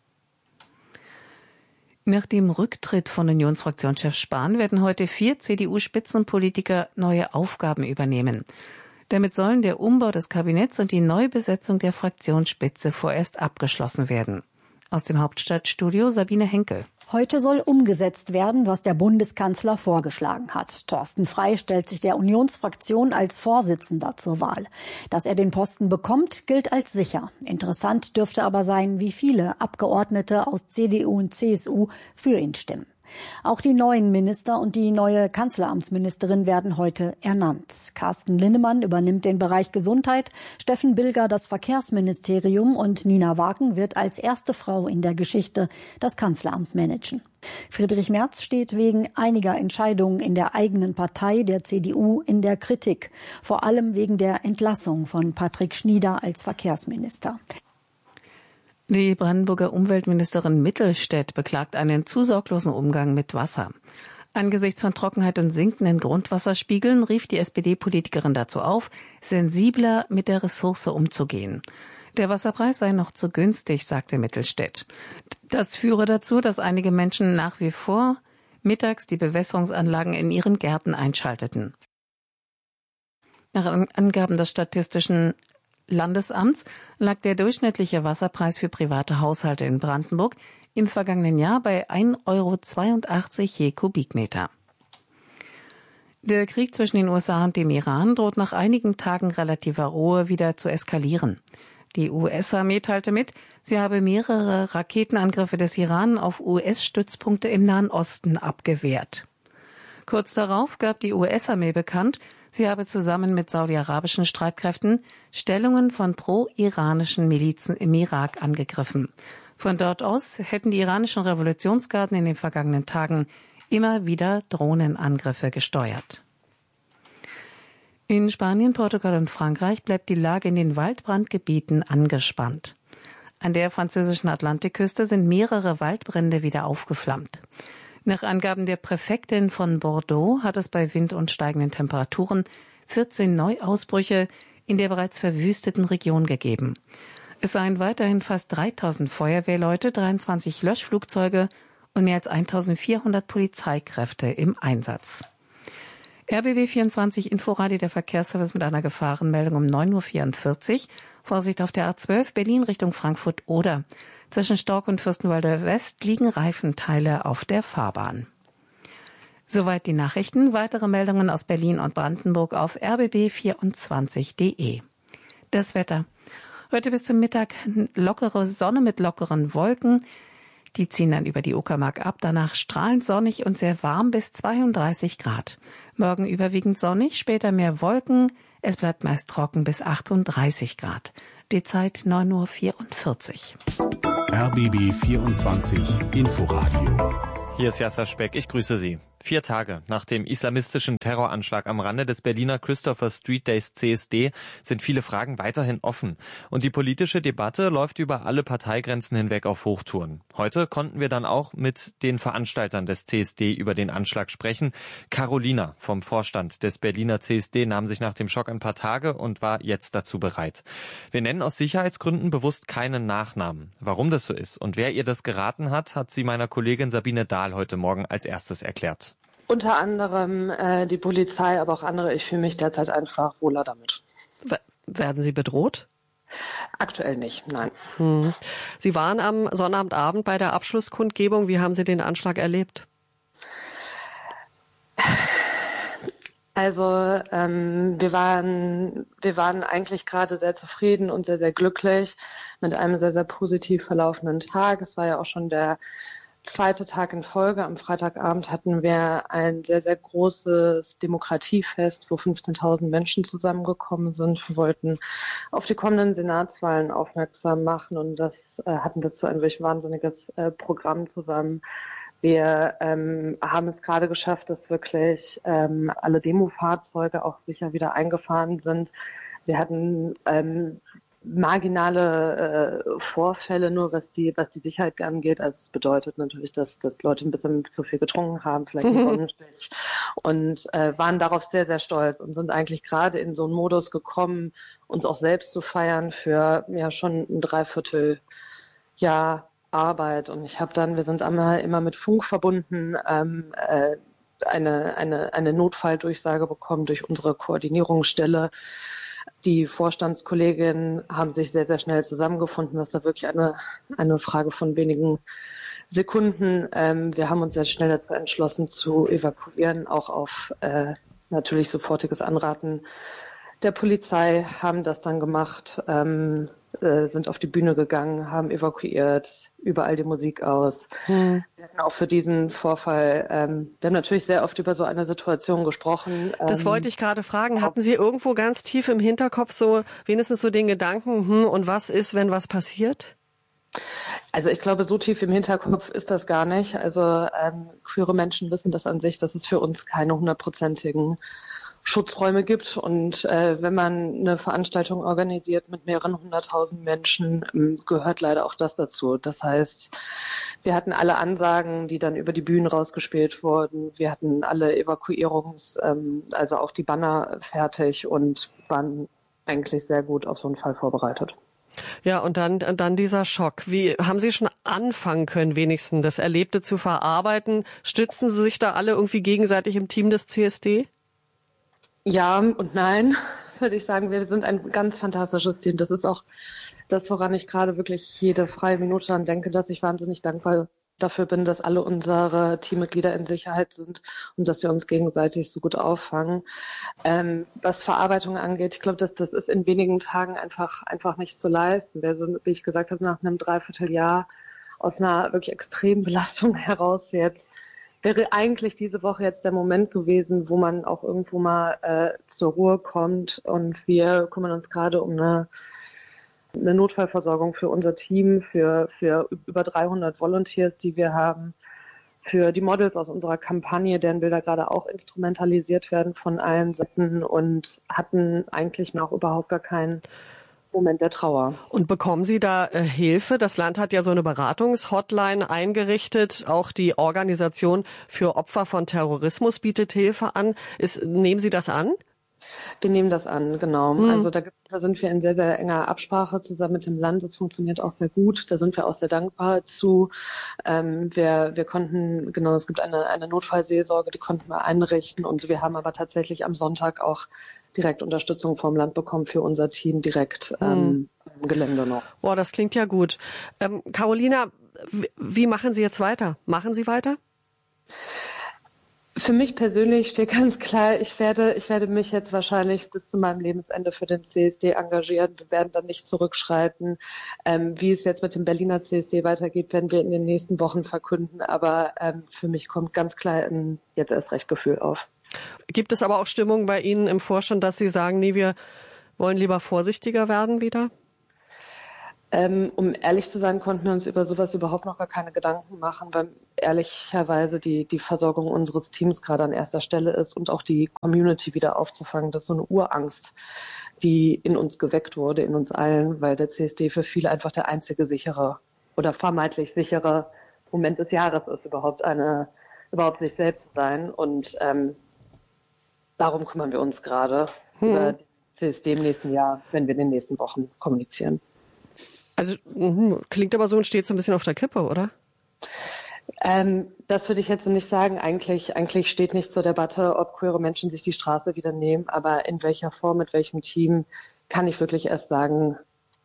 Nach dem Rücktritt von Unionsfraktionschef Spahn werden heute vier C D U-Spitzenpolitiker neue Aufgaben übernehmen. Damit sollen der Umbau des Kabinetts und die Neubesetzung der Fraktionsspitze vorerst abgeschlossen werden. Aus dem Hauptstadtstudio Sabine Henkel. Heute soll umgesetzt werden, was der Bundeskanzler vorgeschlagen hat. Thorsten Frey stellt sich der Unionsfraktion als Vorsitzender zur Wahl. Dass er den Posten bekommt, gilt als sicher. Interessant dürfte aber sein, wie viele Abgeordnete aus C D U und C S U für ihn stimmen. Auch die neuen Minister und die neue Kanzleramtsministerin werden heute ernannt. Carsten Linnemann übernimmt den Bereich Gesundheit, Steffen Bilger das Verkehrsministerium und Nina Wagen wird als erste Frau in der Geschichte das Kanzleramt managen. Friedrich Merz steht wegen einiger Entscheidungen in der eigenen Partei, der C D U, in der Kritik. Vor allem wegen der Entlassung von Patrick Schnieder als Verkehrsminister. Die Brandenburger Umweltministerin Mittelstädt beklagt einen zu sorglosen Umgang mit Wasser. Angesichts von Trockenheit und sinkenden Grundwasserspiegeln rief die S P D-Politikerin dazu auf, sensibler mit der Ressource umzugehen. Der Wasserpreis sei noch zu günstig, sagte Mittelstädt. Das führe dazu, dass einige Menschen nach wie vor mittags die Bewässerungsanlagen in ihren Gärten einschalteten. Nach Angaben des Statistischen Landesamts lag der durchschnittliche Wasserpreis für private Haushalte in Brandenburg im vergangenen Jahr bei ein Euro zweiundachtzig je Kubikmeter. Der Krieg zwischen den U S A und dem Iran droht nach einigen Tagen relativer Ruhe wieder zu eskalieren. Die U S-Armee teilte mit, sie habe mehrere Raketenangriffe des Iran auf U S-Stützpunkte im Nahen Osten abgewehrt. Kurz darauf gab die U S-Armee bekannt, sie habe zusammen mit saudi-arabischen Streitkräften Stellungen von pro-iranischen Milizen im Irak angegriffen. Von dort aus hätten die iranischen Revolutionsgarden in den vergangenen Tagen immer wieder Drohnenangriffe gesteuert. In Spanien, Portugal und Frankreich bleibt die Lage in den Waldbrandgebieten angespannt. An der französischen Atlantikküste sind mehrere Waldbrände wieder aufgeflammt. Nach Angaben der Präfektin von Bordeaux hat es bei Wind und steigenden Temperaturen vierzehn Neuausbrüche in der bereits verwüsteten Region gegeben. Es seien weiterhin fast dreitausend Feuerwehrleute, dreiundzwanzig Löschflugzeuge und mehr als eintausendvierhundert Polizeikräfte im Einsatz. R B B vierundzwanzig Inforadio, der Verkehrsservice mit einer Gefahrenmeldung um neun Uhr vierundvierzig. Vorsicht auf der A zwölf, Berlin Richtung Frankfurt-Oder. Zwischen Stork und Fürstenwalder West liegen Reifenteile auf der Fahrbahn. Soweit die Nachrichten. Weitere Meldungen aus Berlin und Brandenburg auf r b b vierundzwanzig punkt de. Das Wetter. Heute bis zum Mittag lockere Sonne mit lockeren Wolken. Die ziehen dann über die Uckermark ab. Danach strahlend sonnig und sehr warm bis zweiunddreißig Grad. Morgen überwiegend sonnig, später mehr Wolken. Es bleibt meist trocken bis achtunddreißig Grad. Die Zeit neun Uhr vierundvierzig. R B B vierundzwanzig Inforadio. Hier ist Yasser Speck, ich grüße Sie. Vier Tage nach dem islamistischen Terroranschlag am Rande des Berliner Christopher Street Days C S D sind viele Fragen weiterhin offen. Und die politische Debatte läuft über alle Parteigrenzen hinweg auf Hochtouren. Heute konnten wir dann auch mit den Veranstaltern des C S D über den Anschlag sprechen. Carolina vom Vorstand des Berliner C S D nahm sich nach dem Schock ein paar Tage und war jetzt dazu bereit. Wir nennen aus Sicherheitsgründen bewusst keinen Nachnamen. Warum das so ist und wer ihr das geraten hat, hat sie meiner Kollegin Sabine Dahl heute Morgen als erstes erklärt. Unter anderem äh, die Polizei, aber auch andere. Ich fühle mich derzeit einfach wohler damit. Werden Sie bedroht? Aktuell nicht, nein. Hm. Sie waren am Sonnabendabend bei der Abschlusskundgebung. Wie haben Sie den Anschlag erlebt? Also ähm, wir waren wir waren eigentlich gerade sehr zufrieden und sehr, sehr glücklich mit einem sehr, sehr positiv verlaufenden Tag. Es war ja auch schon der zweite Tag in Folge. Am Freitagabend hatten wir ein sehr, sehr großes Demokratiefest, wo fünfzehntausend Menschen zusammengekommen sind. Wir wollten auf die kommenden Senatswahlen aufmerksam machen und das äh, hatten wir zu ein wirklich wahnsinniges äh, Programm zusammen. Wir ähm, haben es gerade geschafft, dass wirklich ähm, alle Demofahrzeuge auch sicher wieder eingefahren sind. Wir hatten ähm, marginale äh, Vorfälle, nur was die was die Sicherheit angeht. Also es bedeutet natürlich, dass, dass Leute ein bisschen zu viel getrunken haben, vielleicht einen Sonnenstich und äh, waren darauf sehr, sehr stolz und sind eigentlich gerade in so einen Modus gekommen, uns auch selbst zu feiern für ja schon ein Dreivierteljahr Arbeit. Und ich habe dann, wir sind immer, immer mit Funk verbunden, ähm, äh, eine, eine, eine Notfalldurchsage bekommen durch unsere Koordinierungsstelle. Die Vorstandskolleginnen haben sich sehr, sehr schnell zusammengefunden. Das ist da wirklich eine, eine Frage von wenigen Sekunden. Ähm, wir haben uns sehr schnell dazu entschlossen, zu evakuieren, auch auf äh, natürlich sofortiges Anraten der Polizei, haben das dann gemacht, ähm, äh, sind auf die Bühne gegangen, haben evakuiert, überall die Musik aus. Hm. Wir hatten auch für diesen Vorfall, ähm, wir haben natürlich sehr oft über so eine Situation gesprochen. Das ähm, wollte ich gerade fragen. Hatten Sie irgendwo ganz tief im Hinterkopf so wenigstens so den Gedanken, hm, und was ist, wenn was passiert? Also ich glaube, so tief im Hinterkopf ist das gar nicht. Also ähm, queere Menschen wissen das an sich, dass es für uns keine hundertprozentigen Schutzräume gibt. Und äh, wenn man eine Veranstaltung organisiert mit mehreren hunderttausend Menschen, ähm, gehört leider auch das dazu. Das heißt, wir hatten alle Ansagen, die dann über die Bühnen rausgespielt wurden. Wir hatten alle Evakuierungs-, ähm, also auch die Banner fertig und waren eigentlich sehr gut auf so einen Fall vorbereitet. Ja, und dann, dann dieser Schock. Wie haben Sie schon anfangen können, wenigstens das Erlebte zu verarbeiten? Stützen Sie sich da alle irgendwie gegenseitig im Team des C S D? Ja und nein, würde ich sagen. Wir sind ein ganz fantastisches Team. Das ist auch das, woran ich gerade wirklich jede freie Minute an denke, dass ich wahnsinnig dankbar dafür bin, dass alle unsere Teammitglieder in Sicherheit sind und dass wir uns gegenseitig so gut auffangen. Ähm, was Verarbeitung angeht, ich glaube, dass das ist in wenigen Tagen einfach einfach nicht zu leisten. Wir sind, wie ich gesagt habe, nach einem Dreivierteljahr aus einer wirklich extremen Belastung heraus jetzt wäre eigentlich diese Woche jetzt der Moment gewesen, wo man auch irgendwo mal äh, zur Ruhe kommt. Und wir kümmern uns gerade um eine, eine Notfallversorgung für unser Team, für, für über dreihundert Volunteers, die wir haben, für die Models aus unserer Kampagne, deren Bilder gerade auch instrumentalisiert werden von allen Seiten und hatten eigentlich noch überhaupt gar keinen Moment der Trauer. Und bekommen Sie da äh, Hilfe? Das Land hat ja so eine Beratungshotline eingerichtet. Auch die Organisation für Opfer von Terrorismus bietet Hilfe an. Ist, nehmen Sie das an? Wir nehmen das an, genau. Mhm. Also da, gibt, da sind wir in sehr, sehr enger Absprache zusammen mit dem Land. Das funktioniert auch sehr gut. Da sind wir auch sehr dankbar zu. Ähm, wir, wir konnten, genau, es gibt eine, eine Notfallseelsorge, die konnten wir einrichten. Und wir haben aber tatsächlich am Sonntag auch direkt Unterstützung vom Land bekommen für unser Team direkt ähm, mhm. im Gelände noch. Boah, das klingt ja gut. Ähm, Carolina, wie, wie machen Sie jetzt weiter? Machen Sie weiter? Für mich persönlich steht ganz klar, ich werde, ich werde mich jetzt wahrscheinlich bis zu meinem Lebensende für den C S D engagieren. Wir werden dann nicht zurückschreiten. Ähm, wie es jetzt mit dem Berliner C S D weitergeht, werden wir in den nächsten Wochen verkünden. Aber ähm, für mich kommt ganz klar ein jetzt erst recht Gefühl auf. Gibt es aber auch Stimmung bei Ihnen im Vorstand, dass Sie sagen, nee, wir wollen lieber vorsichtiger werden wieder? Ähm, um ehrlich zu sein, konnten wir uns über sowas überhaupt noch gar keine Gedanken machen, weil ehrlicherweise die, die Versorgung unseres Teams gerade an erster Stelle ist und auch die Community wieder aufzufangen. Das ist so eine Urangst, die in uns geweckt wurde, in uns allen, weil der C S D für viele einfach der einzige sichere oder vermeintlich sichere Moment des Jahres ist, überhaupt eine, überhaupt sich selbst zu sein. Und ähm, darum kümmern wir uns gerade hm. über den C S D im nächsten Jahr, wenn wir in den nächsten Wochen kommunizieren. Also klingt aber so und steht so ein bisschen auf der Kippe, oder? Ähm, das würde ich jetzt so nicht sagen. Eigentlich, eigentlich steht nicht zur Debatte, ob queere Menschen sich die Straße wieder nehmen. Aber in welcher Form, mit welchem Team, kann ich wirklich erst sagen,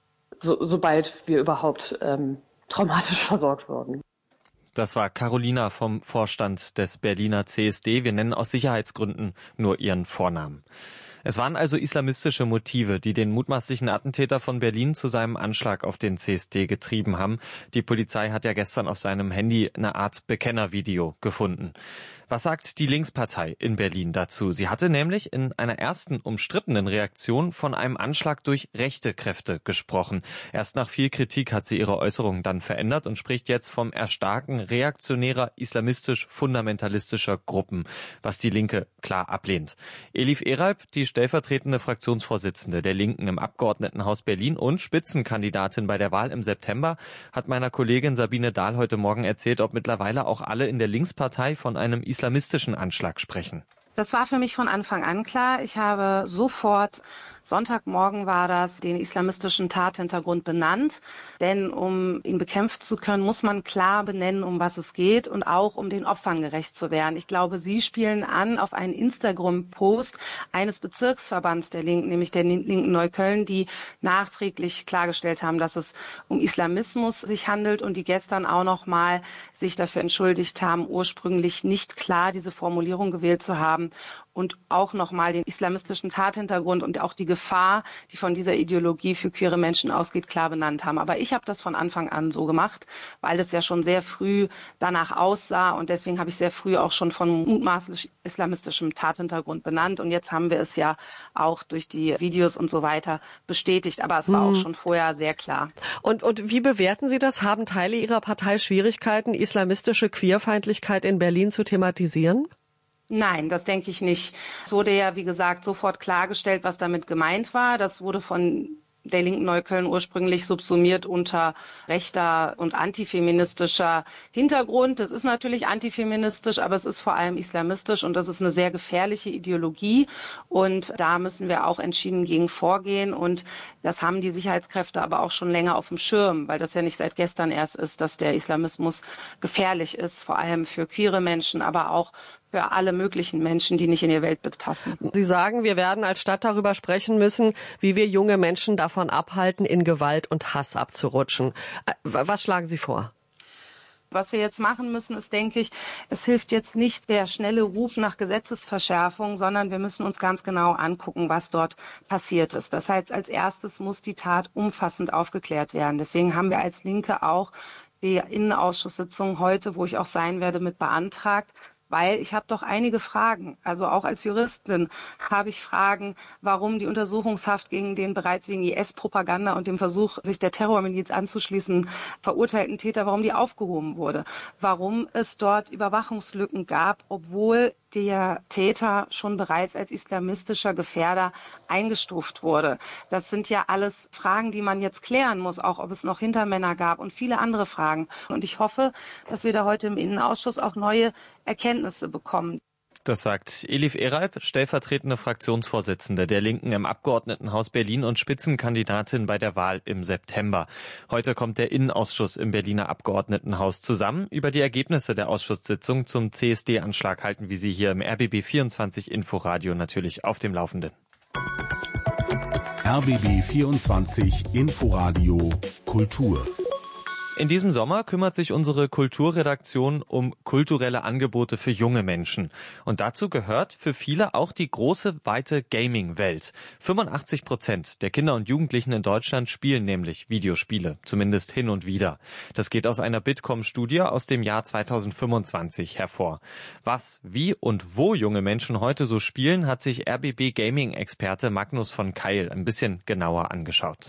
so, sobald wir überhaupt ähm, traumatisch versorgt wurden. Das war Carolina vom Vorstand des Berliner C S D. Wir nennen aus Sicherheitsgründen nur ihren Vornamen. Es waren also islamistische Motive, die den mutmaßlichen Attentäter von Berlin zu seinem Anschlag auf den C S D getrieben haben. Die Polizei hat ja gestern auf seinem Handy eine Art Bekennervideo gefunden. Was sagt die Linkspartei in Berlin dazu? Sie hatte nämlich in einer ersten umstrittenen Reaktion von einem Anschlag durch rechte Kräfte gesprochen. Erst nach viel Kritik hat sie ihre Äußerungen dann verändert und spricht jetzt vom Erstarken reaktionärer, islamistisch-fundamentalistischer Gruppen, was die Linke klar ablehnt. Elif Eralp, die stellvertretende Fraktionsvorsitzende der Linken im Abgeordnetenhaus Berlin und Spitzenkandidatin bei der Wahl im September, hat meiner Kollegin Sabine Dahl heute Morgen erzählt, ob mittlerweile auch alle in der Linkspartei von einem islamistischen Anschlag sprechen. Das war für mich von Anfang an klar. Ich habe sofort, Sonntagmorgen war das, den islamistischen Tathintergrund benannt. Denn um ihn bekämpfen zu können, muss man klar benennen, um was es geht und auch um den Opfern gerecht zu werden. Ich glaube, Sie spielen an auf einen Instagram-Post eines Bezirksverbands der Linken, nämlich der Linken Neukölln, die nachträglich klargestellt haben, dass es um Islamismus sich handelt und die gestern auch noch mal sich dafür entschuldigt haben, ursprünglich nicht klar diese Formulierung gewählt zu haben. Und auch nochmal den islamistischen Tathintergrund und auch die Gefahr, die von dieser Ideologie für queere Menschen ausgeht, klar benannt haben. Aber ich habe das von Anfang an so gemacht, weil es ja schon sehr früh danach aussah. Und deswegen habe ich sehr früh auch schon von mutmaßlich islamistischem Tathintergrund benannt. Und jetzt haben wir es ja auch durch die Videos und so weiter bestätigt. Aber es war hm. auch schon vorher sehr klar. Und, und wie bewerten Sie das? Haben Teile Ihrer Partei Schwierigkeiten, islamistische Queerfeindlichkeit in Berlin zu thematisieren? Nein, das denke ich nicht. Es wurde ja, wie gesagt, sofort klargestellt, was damit gemeint war. Das wurde von der Linken Neukölln ursprünglich subsumiert unter rechter und antifeministischer Hintergrund. Das ist natürlich antifeministisch, aber es ist vor allem islamistisch und das ist eine sehr gefährliche Ideologie. Und da müssen wir auch entschieden gegen vorgehen. Und das haben die Sicherheitskräfte aber auch schon länger auf dem Schirm, weil das ja nicht seit gestern erst ist, dass der Islamismus gefährlich ist, vor allem für queere Menschen, aber auch für alle möglichen Menschen, die nicht in ihr Weltbild passen. Sie sagen, wir werden als Stadt darüber sprechen müssen, wie wir junge Menschen davon abhalten, in Gewalt und Hass abzurutschen. Was schlagen Sie vor? Was wir jetzt machen müssen, ist, denke ich, es hilft jetzt nicht der schnelle Ruf nach Gesetzesverschärfung, sondern wir müssen uns ganz genau angucken, was dort passiert ist. Das heißt, als erstes muss die Tat umfassend aufgeklärt werden. Deswegen haben wir als Linke auch die Innenausschusssitzung heute, wo ich auch sein werde, mit beantragt. Weil ich habe doch einige Fragen, also auch als Juristin habe ich Fragen, warum die Untersuchungshaft gegen den bereits wegen I S-Propaganda und dem Versuch, sich der Terrormiliz anzuschließen, verurteilten Täter, warum die aufgehoben wurde, warum es dort Überwachungslücken gab, obwohl der Täter schon bereits als islamistischer Gefährder eingestuft wurde. Das sind ja alles Fragen, die man jetzt klären muss, auch ob es noch Hintermänner gab und viele andere Fragen. Und ich hoffe, dass wir da heute im Innenausschuss auch neue Erkenntnisse bekommen. Das sagt Elif Eralp, stellvertretende Fraktionsvorsitzende der Linken im Abgeordnetenhaus Berlin und Spitzenkandidatin bei der Wahl im September. Heute kommt der Innenausschuss im Berliner Abgeordnetenhaus zusammen. Über die Ergebnisse der Ausschusssitzung zum C S D-Anschlag halten wir Sie hier im R B B vierundzwanzig Inforadio natürlich auf dem Laufenden. R B B vierundzwanzig Inforadio Kultur. In diesem Sommer kümmert sich unsere Kulturredaktion um kulturelle Angebote für junge Menschen. Und dazu gehört für viele auch die große, weite Gaming-Welt. fünfundachtzig Prozent der Kinder und Jugendlichen in Deutschland spielen nämlich Videospiele, zumindest hin und wieder. Das geht aus einer Bitkom-Studie aus dem Jahr zweitausendfünfundzwanzig hervor. Was, wie und wo junge Menschen heute so spielen, hat sich R B B-Gaming-Experte Magnus von Keil ein bisschen genauer angeschaut.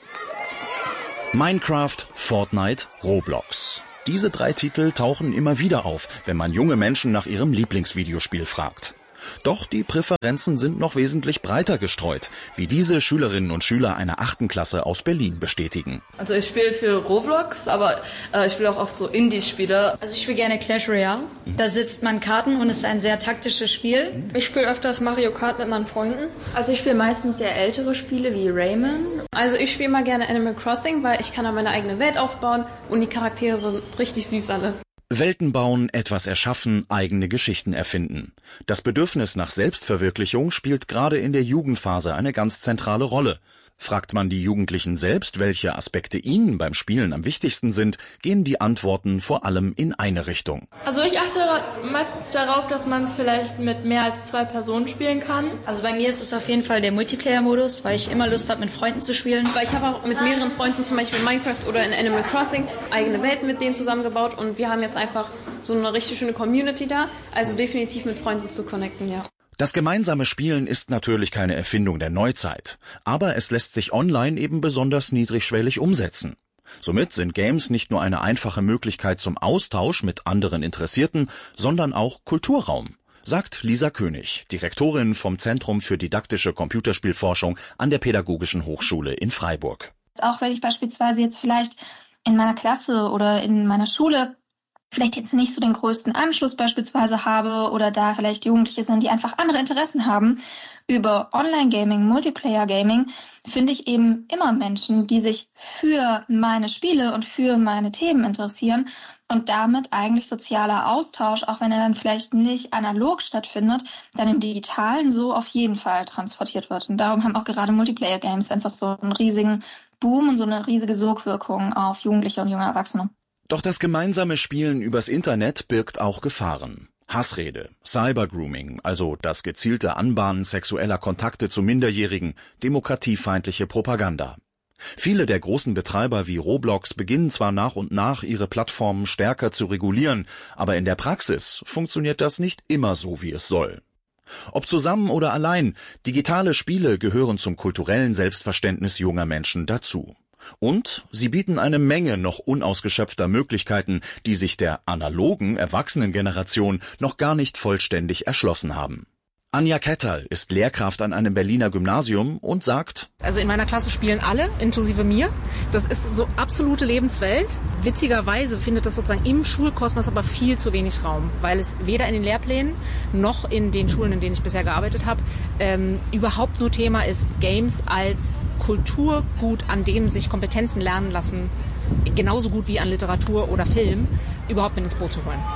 Minecraft, Fortnite, Roblox. Diese drei Titel tauchen immer wieder auf, wenn man junge Menschen nach ihrem Lieblingsvideospiel fragt. Doch die Präferenzen sind noch wesentlich breiter gestreut, wie diese Schülerinnen und Schüler einer achten Klasse aus Berlin bestätigen. Also ich spiele viel Roblox, aber äh, ich spiele auch oft so Indie-Spiele. Also ich spiele gerne Clash Royale. Da sitzt man Karten und es ist ein sehr taktisches Spiel. Ich spiele öfters Mario Kart mit meinen Freunden. Also ich spiele meistens sehr ältere Spiele wie Rayman. Also ich spiele mal gerne Animal Crossing, weil ich kann da meine eigene Welt aufbauen und die Charaktere sind richtig süß alle. Welten bauen, etwas erschaffen, eigene Geschichten erfinden. Das Bedürfnis nach Selbstverwirklichung spielt gerade in der Jugendphase eine ganz zentrale Rolle. Fragt man die Jugendlichen selbst, welche Aspekte ihnen beim Spielen am wichtigsten sind, gehen die Antworten vor allem in eine Richtung. Also ich achte meistens darauf, dass man es vielleicht mit mehr als zwei Personen spielen kann. Also bei mir ist es auf jeden Fall der Multiplayer-Modus, weil ich immer Lust habe, mit Freunden zu spielen. Weil ich habe auch mit mehreren Freunden, zum Beispiel in Minecraft oder in Animal Crossing, eigene Welten mit denen zusammengebaut und wir haben jetzt einfach so eine richtig schöne Community da. Also definitiv mit Freunden zu connecten, ja. Das gemeinsame Spielen ist natürlich keine Erfindung der Neuzeit, aber es lässt sich online eben besonders niedrigschwellig umsetzen. Somit sind Games nicht nur eine einfache Möglichkeit zum Austausch mit anderen Interessierten, sondern auch Kulturraum, sagt Lisa König, Direktorin vom Zentrum für didaktische Computerspielforschung an der Pädagogischen Hochschule in Freiburg. Auch wenn ich beispielsweise jetzt vielleicht in meiner Klasse oder in meiner Schule vielleicht jetzt nicht so den größten Anschluss beispielsweise habe oder da vielleicht Jugendliche sind, die einfach andere Interessen haben, über Online-Gaming, Multiplayer-Gaming finde ich eben immer Menschen, die sich für meine Spiele und für meine Themen interessieren und damit eigentlich sozialer Austausch, auch wenn er dann vielleicht nicht analog stattfindet, dann im Digitalen so auf jeden Fall transportiert wird. Und darum haben auch gerade Multiplayer-Games einfach so einen riesigen Boom und so eine riesige Sogwirkung auf Jugendliche und junge Erwachsene. Doch das gemeinsame Spielen übers Internet birgt auch Gefahren. Hassrede, Cybergrooming, also das gezielte Anbahnen sexueller Kontakte zu Minderjährigen, demokratiefeindliche Propaganda. Viele der großen Betreiber wie Roblox beginnen zwar nach und nach, ihre Plattformen stärker zu regulieren, aber in der Praxis funktioniert das nicht immer so, wie es soll. Ob zusammen oder allein, digitale Spiele gehören zum kulturellen Selbstverständnis junger Menschen dazu. Und sie bieten eine Menge noch unausgeschöpfter Möglichkeiten, die sich der analogen Erwachsenengeneration noch gar nicht vollständig erschlossen haben. Anja Ketterl ist Lehrkraft an einem Berliner Gymnasium und sagt: Also in meiner Klasse spielen alle, inklusive mir. Das ist so absolute Lebenswelt. Witzigerweise findet das sozusagen im Schulkosmos aber viel zu wenig Raum, weil es weder in den Lehrplänen noch in den Schulen, in denen ich bisher gearbeitet habe, ähm, überhaupt nur Thema ist, Games als Kulturgut, an dem sich Kompetenzen lernen lassen, genauso gut wie an Literatur oder Film, überhaupt mit ins Boot zu holen.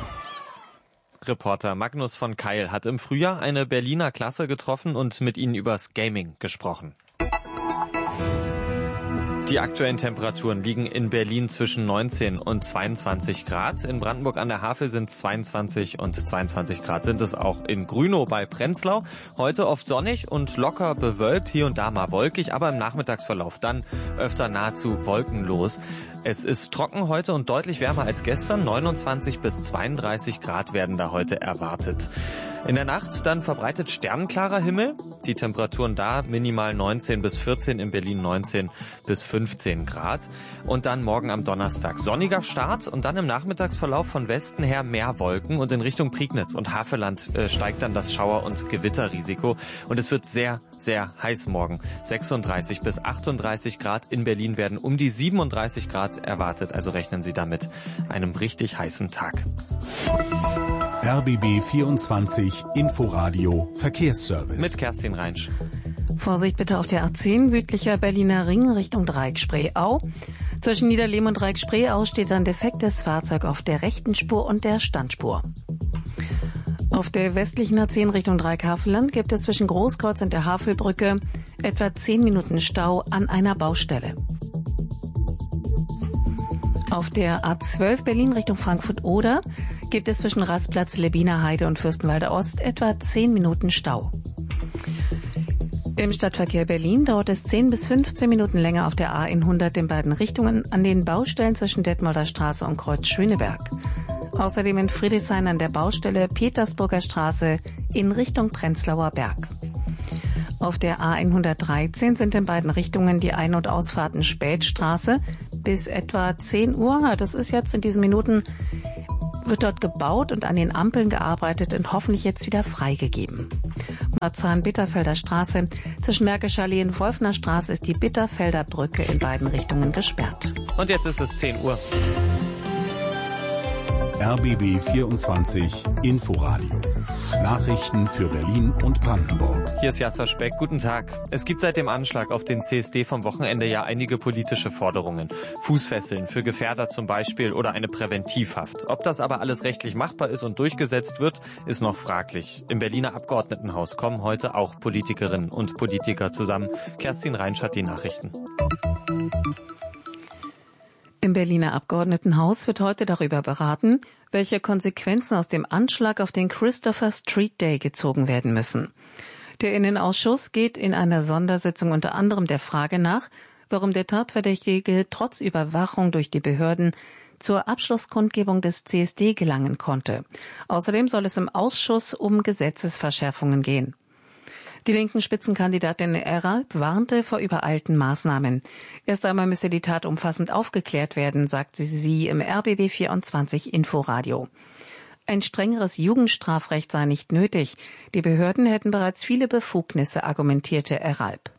Reporter Magnus von Keil hat im Frühjahr eine Berliner Klasse getroffen und mit ihnen übers Gaming gesprochen. Die aktuellen Temperaturen liegen in Berlin zwischen neunzehn und zweiundzwanzig Grad. In Brandenburg an der Havel sind es zweiundzwanzig und zweiundzwanzig Grad sind es auch in Grünow bei Prenzlau. Heute oft sonnig und locker bewölkt, hier und da mal wolkig, aber im Nachmittagsverlauf dann öfter nahezu wolkenlos. Es ist trocken heute und deutlich wärmer als gestern. neunundzwanzig bis zweiunddreißig Grad werden da heute erwartet. In der Nacht dann verbreitet sternklarer Himmel. Die Temperaturen da minimal neunzehn bis vierzehn, in Berlin neunzehn bis fünfzehn Grad. Und dann morgen am Donnerstag sonniger Start und dann im Nachmittagsverlauf von Westen her mehr Wolken und in Richtung Prignitz und Havelland äh, steigt dann das Schauer- und Gewitterrisiko. Und es wird sehr, sehr heiß morgen. sechsunddreißig bis achtunddreißig Grad. In Berlin werden um die siebenunddreißig Grad erwartet. Also rechnen Sie damit einem richtig heißen Tag. R B B vierundzwanzig Inforadio Verkehrsservice. Mit Kerstin Reinsch. Vorsicht bitte auf der A zehn, südlicher Berliner Ring Richtung Dreieck-Spreeau. Zwischen Niederlehm und Dreieck-Spreeau steht ein defektes Fahrzeug auf der rechten Spur und der Standspur. Auf der westlichen A zehn Richtung Dreieck-Havelland gibt es zwischen Großkreuz und der Havelbrücke etwa zehn Minuten Stau an einer Baustelle. Auf der A zwölf Berlin Richtung Frankfurt-Oder gibt es zwischen Rastplatz Lebbiner Heide und Fürstenwalde Ost etwa zehn Minuten Stau. Im Stadtverkehr Berlin dauert es zehn bis fünfzehn Minuten länger auf der A hundert in beiden Richtungen an den Baustellen zwischen Detmolder Straße und Kreuz Schöneberg. Außerdem in Friedrichshain an der Baustelle Petersburger Straße in Richtung Prenzlauer Berg. Auf der A hundertdreizehn sind in beiden Richtungen die Ein- und Ausfahrten Spätstraße bis etwa zehn Uhr. Das ist jetzt in diesen Minuten, wird dort gebaut und an den Ampeln gearbeitet und hoffentlich jetzt wieder freigegeben. Marzahn-Bitterfelder Straße zwischen Märkischer Allee und Wolfner Straße ist die Bitterfelder Brücke in beiden Richtungen gesperrt. Und jetzt ist es zehn Uhr. R B B vierundzwanzig Inforadio. Nachrichten für Berlin und Brandenburg. Hier ist Jasser Speck. Guten Tag. Es gibt seit dem Anschlag auf den C S D vom Wochenende ja einige politische Forderungen. Fußfesseln für Gefährder zum Beispiel oder eine Präventivhaft. Ob das aber alles rechtlich machbar ist und durchgesetzt wird, ist noch fraglich. Im Berliner Abgeordnetenhaus kommen heute auch Politikerinnen und Politiker zusammen. Kerstin Reinsch hat die Nachrichten. Im Berliner Abgeordnetenhaus wird heute darüber beraten, welche Konsequenzen aus dem Anschlag auf den Christopher Street Day gezogen werden müssen. Der Innenausschuss geht in einer Sondersitzung unter anderem der Frage nach, warum der Tatverdächtige trotz Überwachung durch die Behörden zur Abschlusskundgebung des C S D gelangen konnte. Außerdem soll es im Ausschuss um Gesetzesverschärfungen gehen. Die linken Spitzenkandidatin Eralp warnte vor übereilten Maßnahmen. Erst einmal müsse die Tat umfassend aufgeklärt werden, sagte sie im R B B vierundzwanzig Inforadio. Ein strengeres Jugendstrafrecht sei nicht nötig. Die Behörden hätten bereits viele Befugnisse, argumentierte Eralp.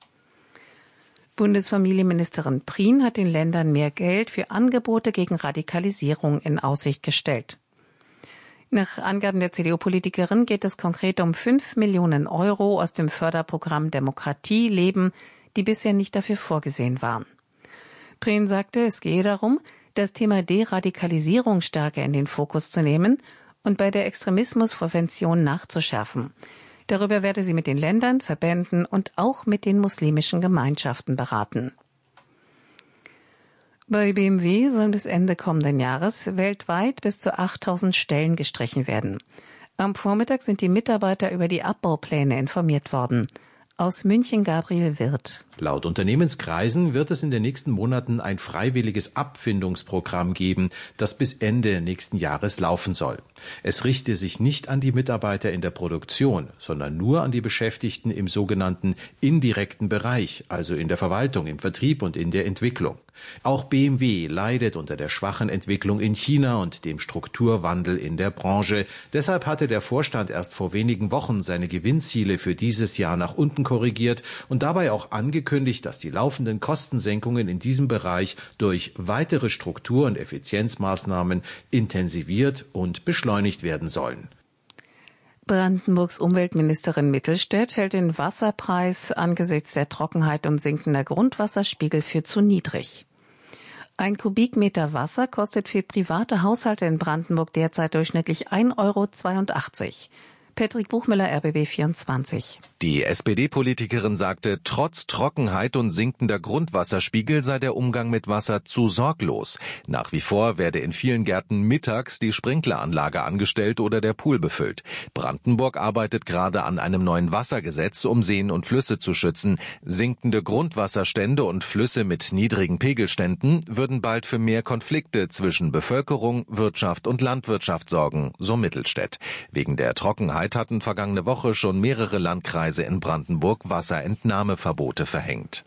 Bundesfamilienministerin Prien hat den Ländern mehr Geld für Angebote gegen Radikalisierung in Aussicht gestellt. Nach Angaben der C D U-Politikerin geht es konkret um fünf Millionen Euro aus dem Förderprogramm Demokratie leben, die bisher nicht dafür vorgesehen waren. Prien sagte, es gehe darum, das Thema Deradikalisierung stärker in den Fokus zu nehmen und bei der Extremismusprävention nachzuschärfen. Darüber werde sie mit den Ländern, Verbänden und auch mit den muslimischen Gemeinschaften beraten. Bei B M W sollen bis Ende kommenden Jahres weltweit bis zu achttausend Stellen gestrichen werden. Am Vormittag sind die Mitarbeiter über die Abbaupläne informiert worden. Aus München Gabriel Wirth. Laut Unternehmenskreisen wird es in den nächsten Monaten ein freiwilliges Abfindungsprogramm geben, das bis Ende nächsten Jahres laufen soll. Es richte sich nicht an die Mitarbeiter in der Produktion, sondern nur an die Beschäftigten im sogenannten indirekten Bereich, also in der Verwaltung, im Vertrieb und in der Entwicklung. Auch B M W leidet unter der schwachen Entwicklung in China und dem Strukturwandel in der Branche. Deshalb hatte der Vorstand erst vor wenigen Wochen seine Gewinnziele für dieses Jahr nach unten korrigiert und dabei auch angekündigt, dass die laufenden Kostensenkungen in diesem Bereich durch weitere Struktur- und Effizienzmaßnahmen intensiviert und beschleunigt werden sollen. Brandenburgs Umweltministerin Mittelstädt hält den Wasserpreis angesichts der Trockenheit und sinkender Grundwasserspiegel für zu niedrig. Ein Kubikmeter Wasser kostet für private Haushalte in Brandenburg derzeit durchschnittlich ein Euro zweiundachtzig. Patrick Buchmüller, R B B vierundzwanzig. Die S P D-Politikerin sagte, trotz Trockenheit und sinkender Grundwasserspiegel sei der Umgang mit Wasser zu sorglos. Nach wie vor werde in vielen Gärten mittags die Sprinkleranlage angestellt oder der Pool befüllt. Brandenburg arbeitet gerade an einem neuen Wassergesetz, um Seen und Flüsse zu schützen. Sinkende Grundwasserstände und Flüsse mit niedrigen Pegelständen würden bald für mehr Konflikte zwischen Bevölkerung, Wirtschaft und Landwirtschaft sorgen, so Mittelstädt. Wegen der Trockenheit hatten vergangene Woche schon mehrere Landkreise in Brandenburg Wasserentnahmeverbote verhängt.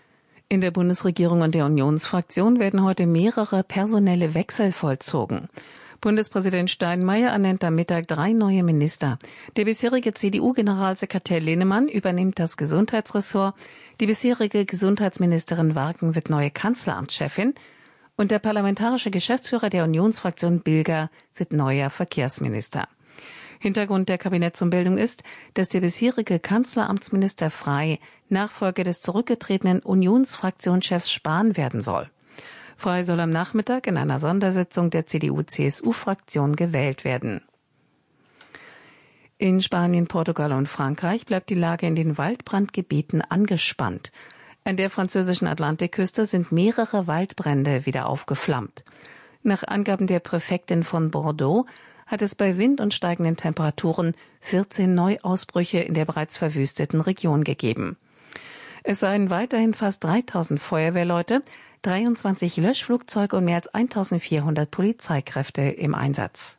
In der Bundesregierung und der Unionsfraktion werden heute mehrere personelle Wechsel vollzogen. Bundespräsident Steinmeier ernennt am Mittag drei neue Minister. Der bisherige C D U-Generalsekretär Linnemann übernimmt das Gesundheitsressort. Die bisherige Gesundheitsministerin Warken wird neue Kanzleramtschefin. Und der parlamentarische Geschäftsführer der Unionsfraktion Bilger wird neuer Verkehrsminister. Hintergrund der Kabinettsumbildung ist, dass der bisherige Kanzleramtsminister Frey Nachfolger des zurückgetretenen Unionsfraktionschefs Spahn werden soll. Frey soll am Nachmittag in einer Sondersitzung der C D U-C S U-Fraktion gewählt werden. In Spanien, Portugal und Frankreich bleibt die Lage in den Waldbrandgebieten angespannt. An der französischen Atlantikküste sind mehrere Waldbrände wieder aufgeflammt. Nach Angaben der Präfektin von Bordeaux hat es bei Wind und steigenden Temperaturen vierzehn Neuausbrüche in der bereits verwüsteten Region gegeben. Es seien weiterhin fast dreitausend Feuerwehrleute, dreiundzwanzig Löschflugzeuge und mehr als eintausendvierhundert Polizeikräfte im Einsatz.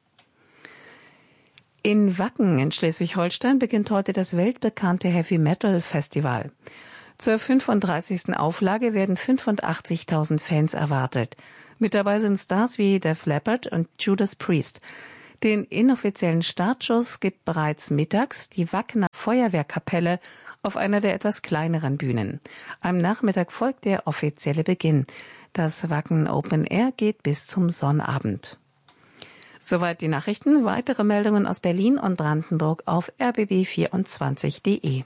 In Wacken in Schleswig-Holstein beginnt heute das weltbekannte Heavy Metal Festival. Zur fünfunddreißigsten Auflage werden fünfundachtzigtausend Fans erwartet. Mit dabei sind Stars wie Def Leppard und Judas Priest. Den inoffiziellen Startschuss gibt bereits mittags die Wackener Feuerwehrkapelle auf einer der etwas kleineren Bühnen. Am Nachmittag folgt der offizielle Beginn. Das Wacken Open Air geht bis zum Sonnabend. Soweit die Nachrichten. Weitere Meldungen aus Berlin und Brandenburg auf r b b vierundzwanzig punkt d e.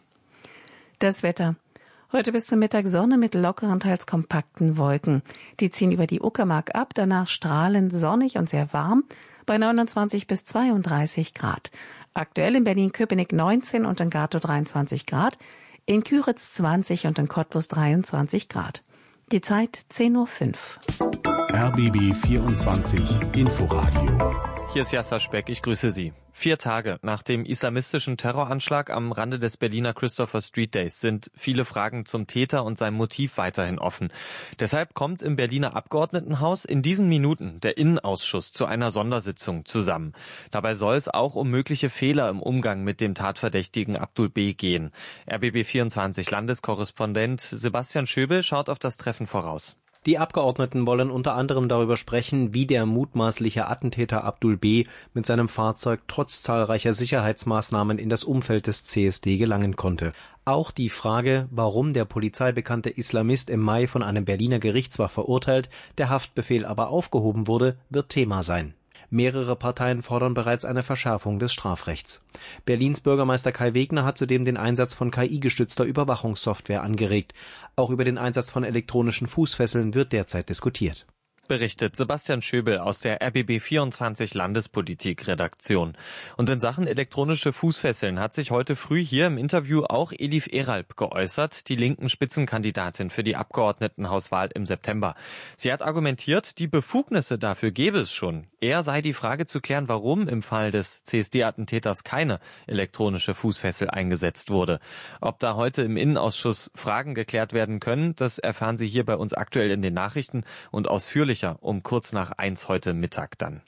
Das Wetter. Heute bis zum Mittag Sonne mit lockeren, teils kompakten Wolken. Die ziehen über die Uckermark ab, danach strahlend sonnig und sehr warm bei neunundzwanzig bis zweiunddreißig Grad. Aktuell in Berlin-Köpenick neunzehn und in Gatow dreiundzwanzig Grad, in Küritz zwanzig und in Cottbus dreiundzwanzig Grad. Die Zeit zehn Uhr fünf. R B B vierundzwanzig Inforadio. Hier ist Yasser Speck, ich grüße Sie. Vier Tage nach dem islamistischen Terroranschlag am Rande des Berliner Christopher Street Days sind viele Fragen zum Täter und seinem Motiv weiterhin offen. Deshalb kommt im Berliner Abgeordnetenhaus in diesen Minuten der Innenausschuss zu einer Sondersitzung zusammen. Dabei soll es auch um mögliche Fehler im Umgang mit dem Tatverdächtigen Abdul B. gehen. R B B vierundzwanzig Landeskorrespondent Sebastian Schöbel schaut auf das Treffen voraus. Die Abgeordneten wollen unter anderem darüber sprechen, wie der mutmaßliche Attentäter Abdul B. mit seinem Fahrzeug trotz zahlreicher Sicherheitsmaßnahmen in das Umfeld des C S D gelangen konnte. Auch die Frage, warum der polizeibekannte Islamist im Mai von einem Berliner Gericht zwar verurteilt, der Haftbefehl aber aufgehoben wurde, wird Thema sein. Mehrere Parteien fordern bereits eine Verschärfung des Strafrechts. Berlins Bürgermeister Kai Wegner hat zudem den Einsatz von K I-gestützter Überwachungssoftware angeregt. Auch über den Einsatz von elektronischen Fußfesseln wird derzeit diskutiert. Berichtet Sebastian Schöbel aus der R B B vierundzwanzig Landespolitik-Redaktion. Und in Sachen elektronische Fußfesseln hat sich heute früh hier im Interview auch Elif Eralp geäußert, die linken Spitzenkandidatin für die Abgeordnetenhauswahl im September. Sie hat argumentiert, die Befugnisse dafür gäbe es schon. Eher sei die Frage zu klären, warum im Fall des C S D-Attentäters keine elektronische Fußfessel eingesetzt wurde. Ob da heute im Innenausschuss Fragen geklärt werden können, das erfahren Sie hier bei uns aktuell in den Nachrichten und ausführlich um kurz nach eins heute Mittag dann.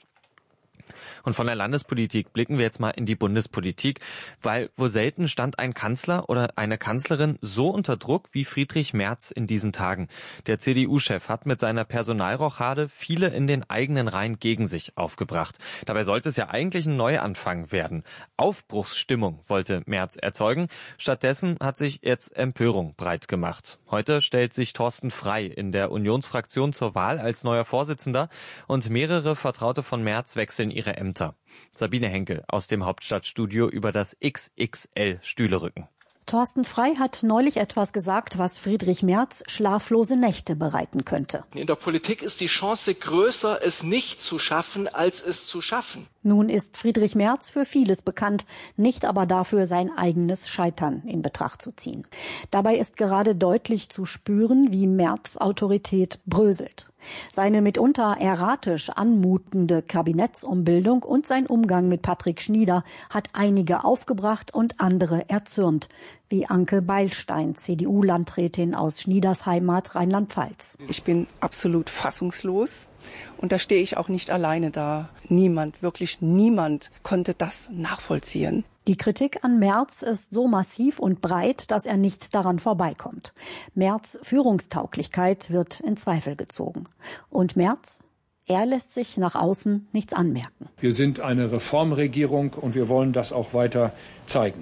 Und von der Landespolitik blicken wir jetzt mal in die Bundespolitik, weil wohl selten stand ein Kanzler oder eine Kanzlerin so unter Druck wie Friedrich Merz in diesen Tagen. Der C D U-Chef hat mit seiner Personalrochade viele in den eigenen Reihen gegen sich aufgebracht. Dabei sollte es ja eigentlich ein Neuanfang werden. Aufbruchsstimmung wollte Merz erzeugen. Stattdessen hat sich jetzt Empörung breit gemacht. Heute stellt sich Thorsten Frey in der Unionsfraktion zur Wahl als neuer Vorsitzender und mehrere Vertraute von Merz wechseln ihre Ämter. Sabine Henkel aus dem Hauptstadtstudio über das X X L-Stühlerücken. Thorsten Frey hat neulich etwas gesagt, was Friedrich Merz schlaflose Nächte bereiten könnte. In der Politik ist die Chance größer, es nicht zu schaffen, als es zu schaffen. Nun ist Friedrich Merz für vieles bekannt, nicht aber dafür, sein eigenes Scheitern in Betracht zu ziehen. Dabei ist gerade deutlich zu spüren, wie Merz' Autorität bröselt. Seine mitunter erratisch anmutende Kabinettsumbildung und sein Umgang mit Patrick Schnieder hat einige aufgebracht und andere erzürnt, wie Anke Beilstein, C D U-Landrätin aus Schnieders Heimat Rheinland-Pfalz. Ich bin absolut fassungslos und da stehe ich auch nicht alleine da. Niemand, wirklich niemand konnte das nachvollziehen. Die Kritik an Merz ist so massiv und breit, dass er nicht daran vorbeikommt. Merz' Führungstauglichkeit wird in Zweifel gezogen. Und Merz? Er lässt sich nach außen nichts anmerken. Wir sind eine Reformregierung und wir wollen das auch weiter zeigen.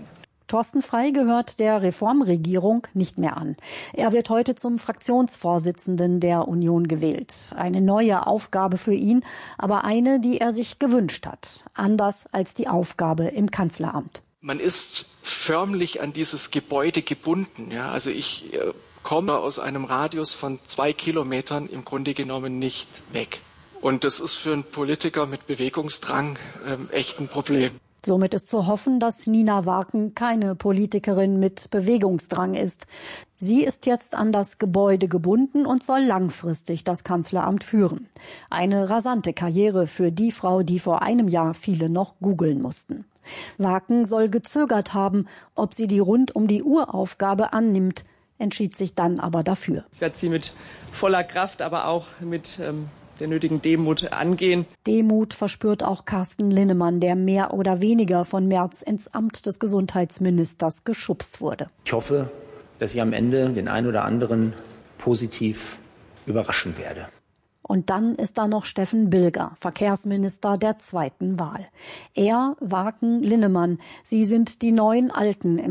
Thorsten Frey gehört der Reformregierung nicht mehr an. Er wird heute zum Fraktionsvorsitzenden der Union gewählt. Eine neue Aufgabe für ihn, aber eine, die er sich gewünscht hat. Anders als die Aufgabe im Kanzleramt. Man ist förmlich an dieses Gebäude gebunden. Ja, also ich äh, komme aus einem Radius von zwei Kilometern im Grunde genommen nicht weg. Und das ist für einen Politiker mit Bewegungsdrang äh, echt ein Problem. Somit ist zu hoffen, dass Nina Waken keine Politikerin mit Bewegungsdrang ist. Sie ist jetzt an das Gebäude gebunden und soll langfristig das Kanzleramt führen. Eine rasante Karriere für die Frau, die vor einem Jahr viele noch googeln mussten. Waken soll gezögert haben, ob sie die Rund-um-die-Uhr-Aufgabe annimmt, entschied sich dann aber dafür. Ich werde sie mit voller Kraft, aber auch mit ähm der nötigen Demut angehen. Demut verspürt auch Carsten Linnemann, der mehr oder weniger von Merz ins Amt des Gesundheitsministers geschubst wurde. Ich hoffe, dass ich am Ende den einen oder anderen positiv überraschen werde. Und dann ist da noch Steffen Bilger, Verkehrsminister der zweiten Wahl. Er, Waken, Linnemann, sie sind die neuen Alten im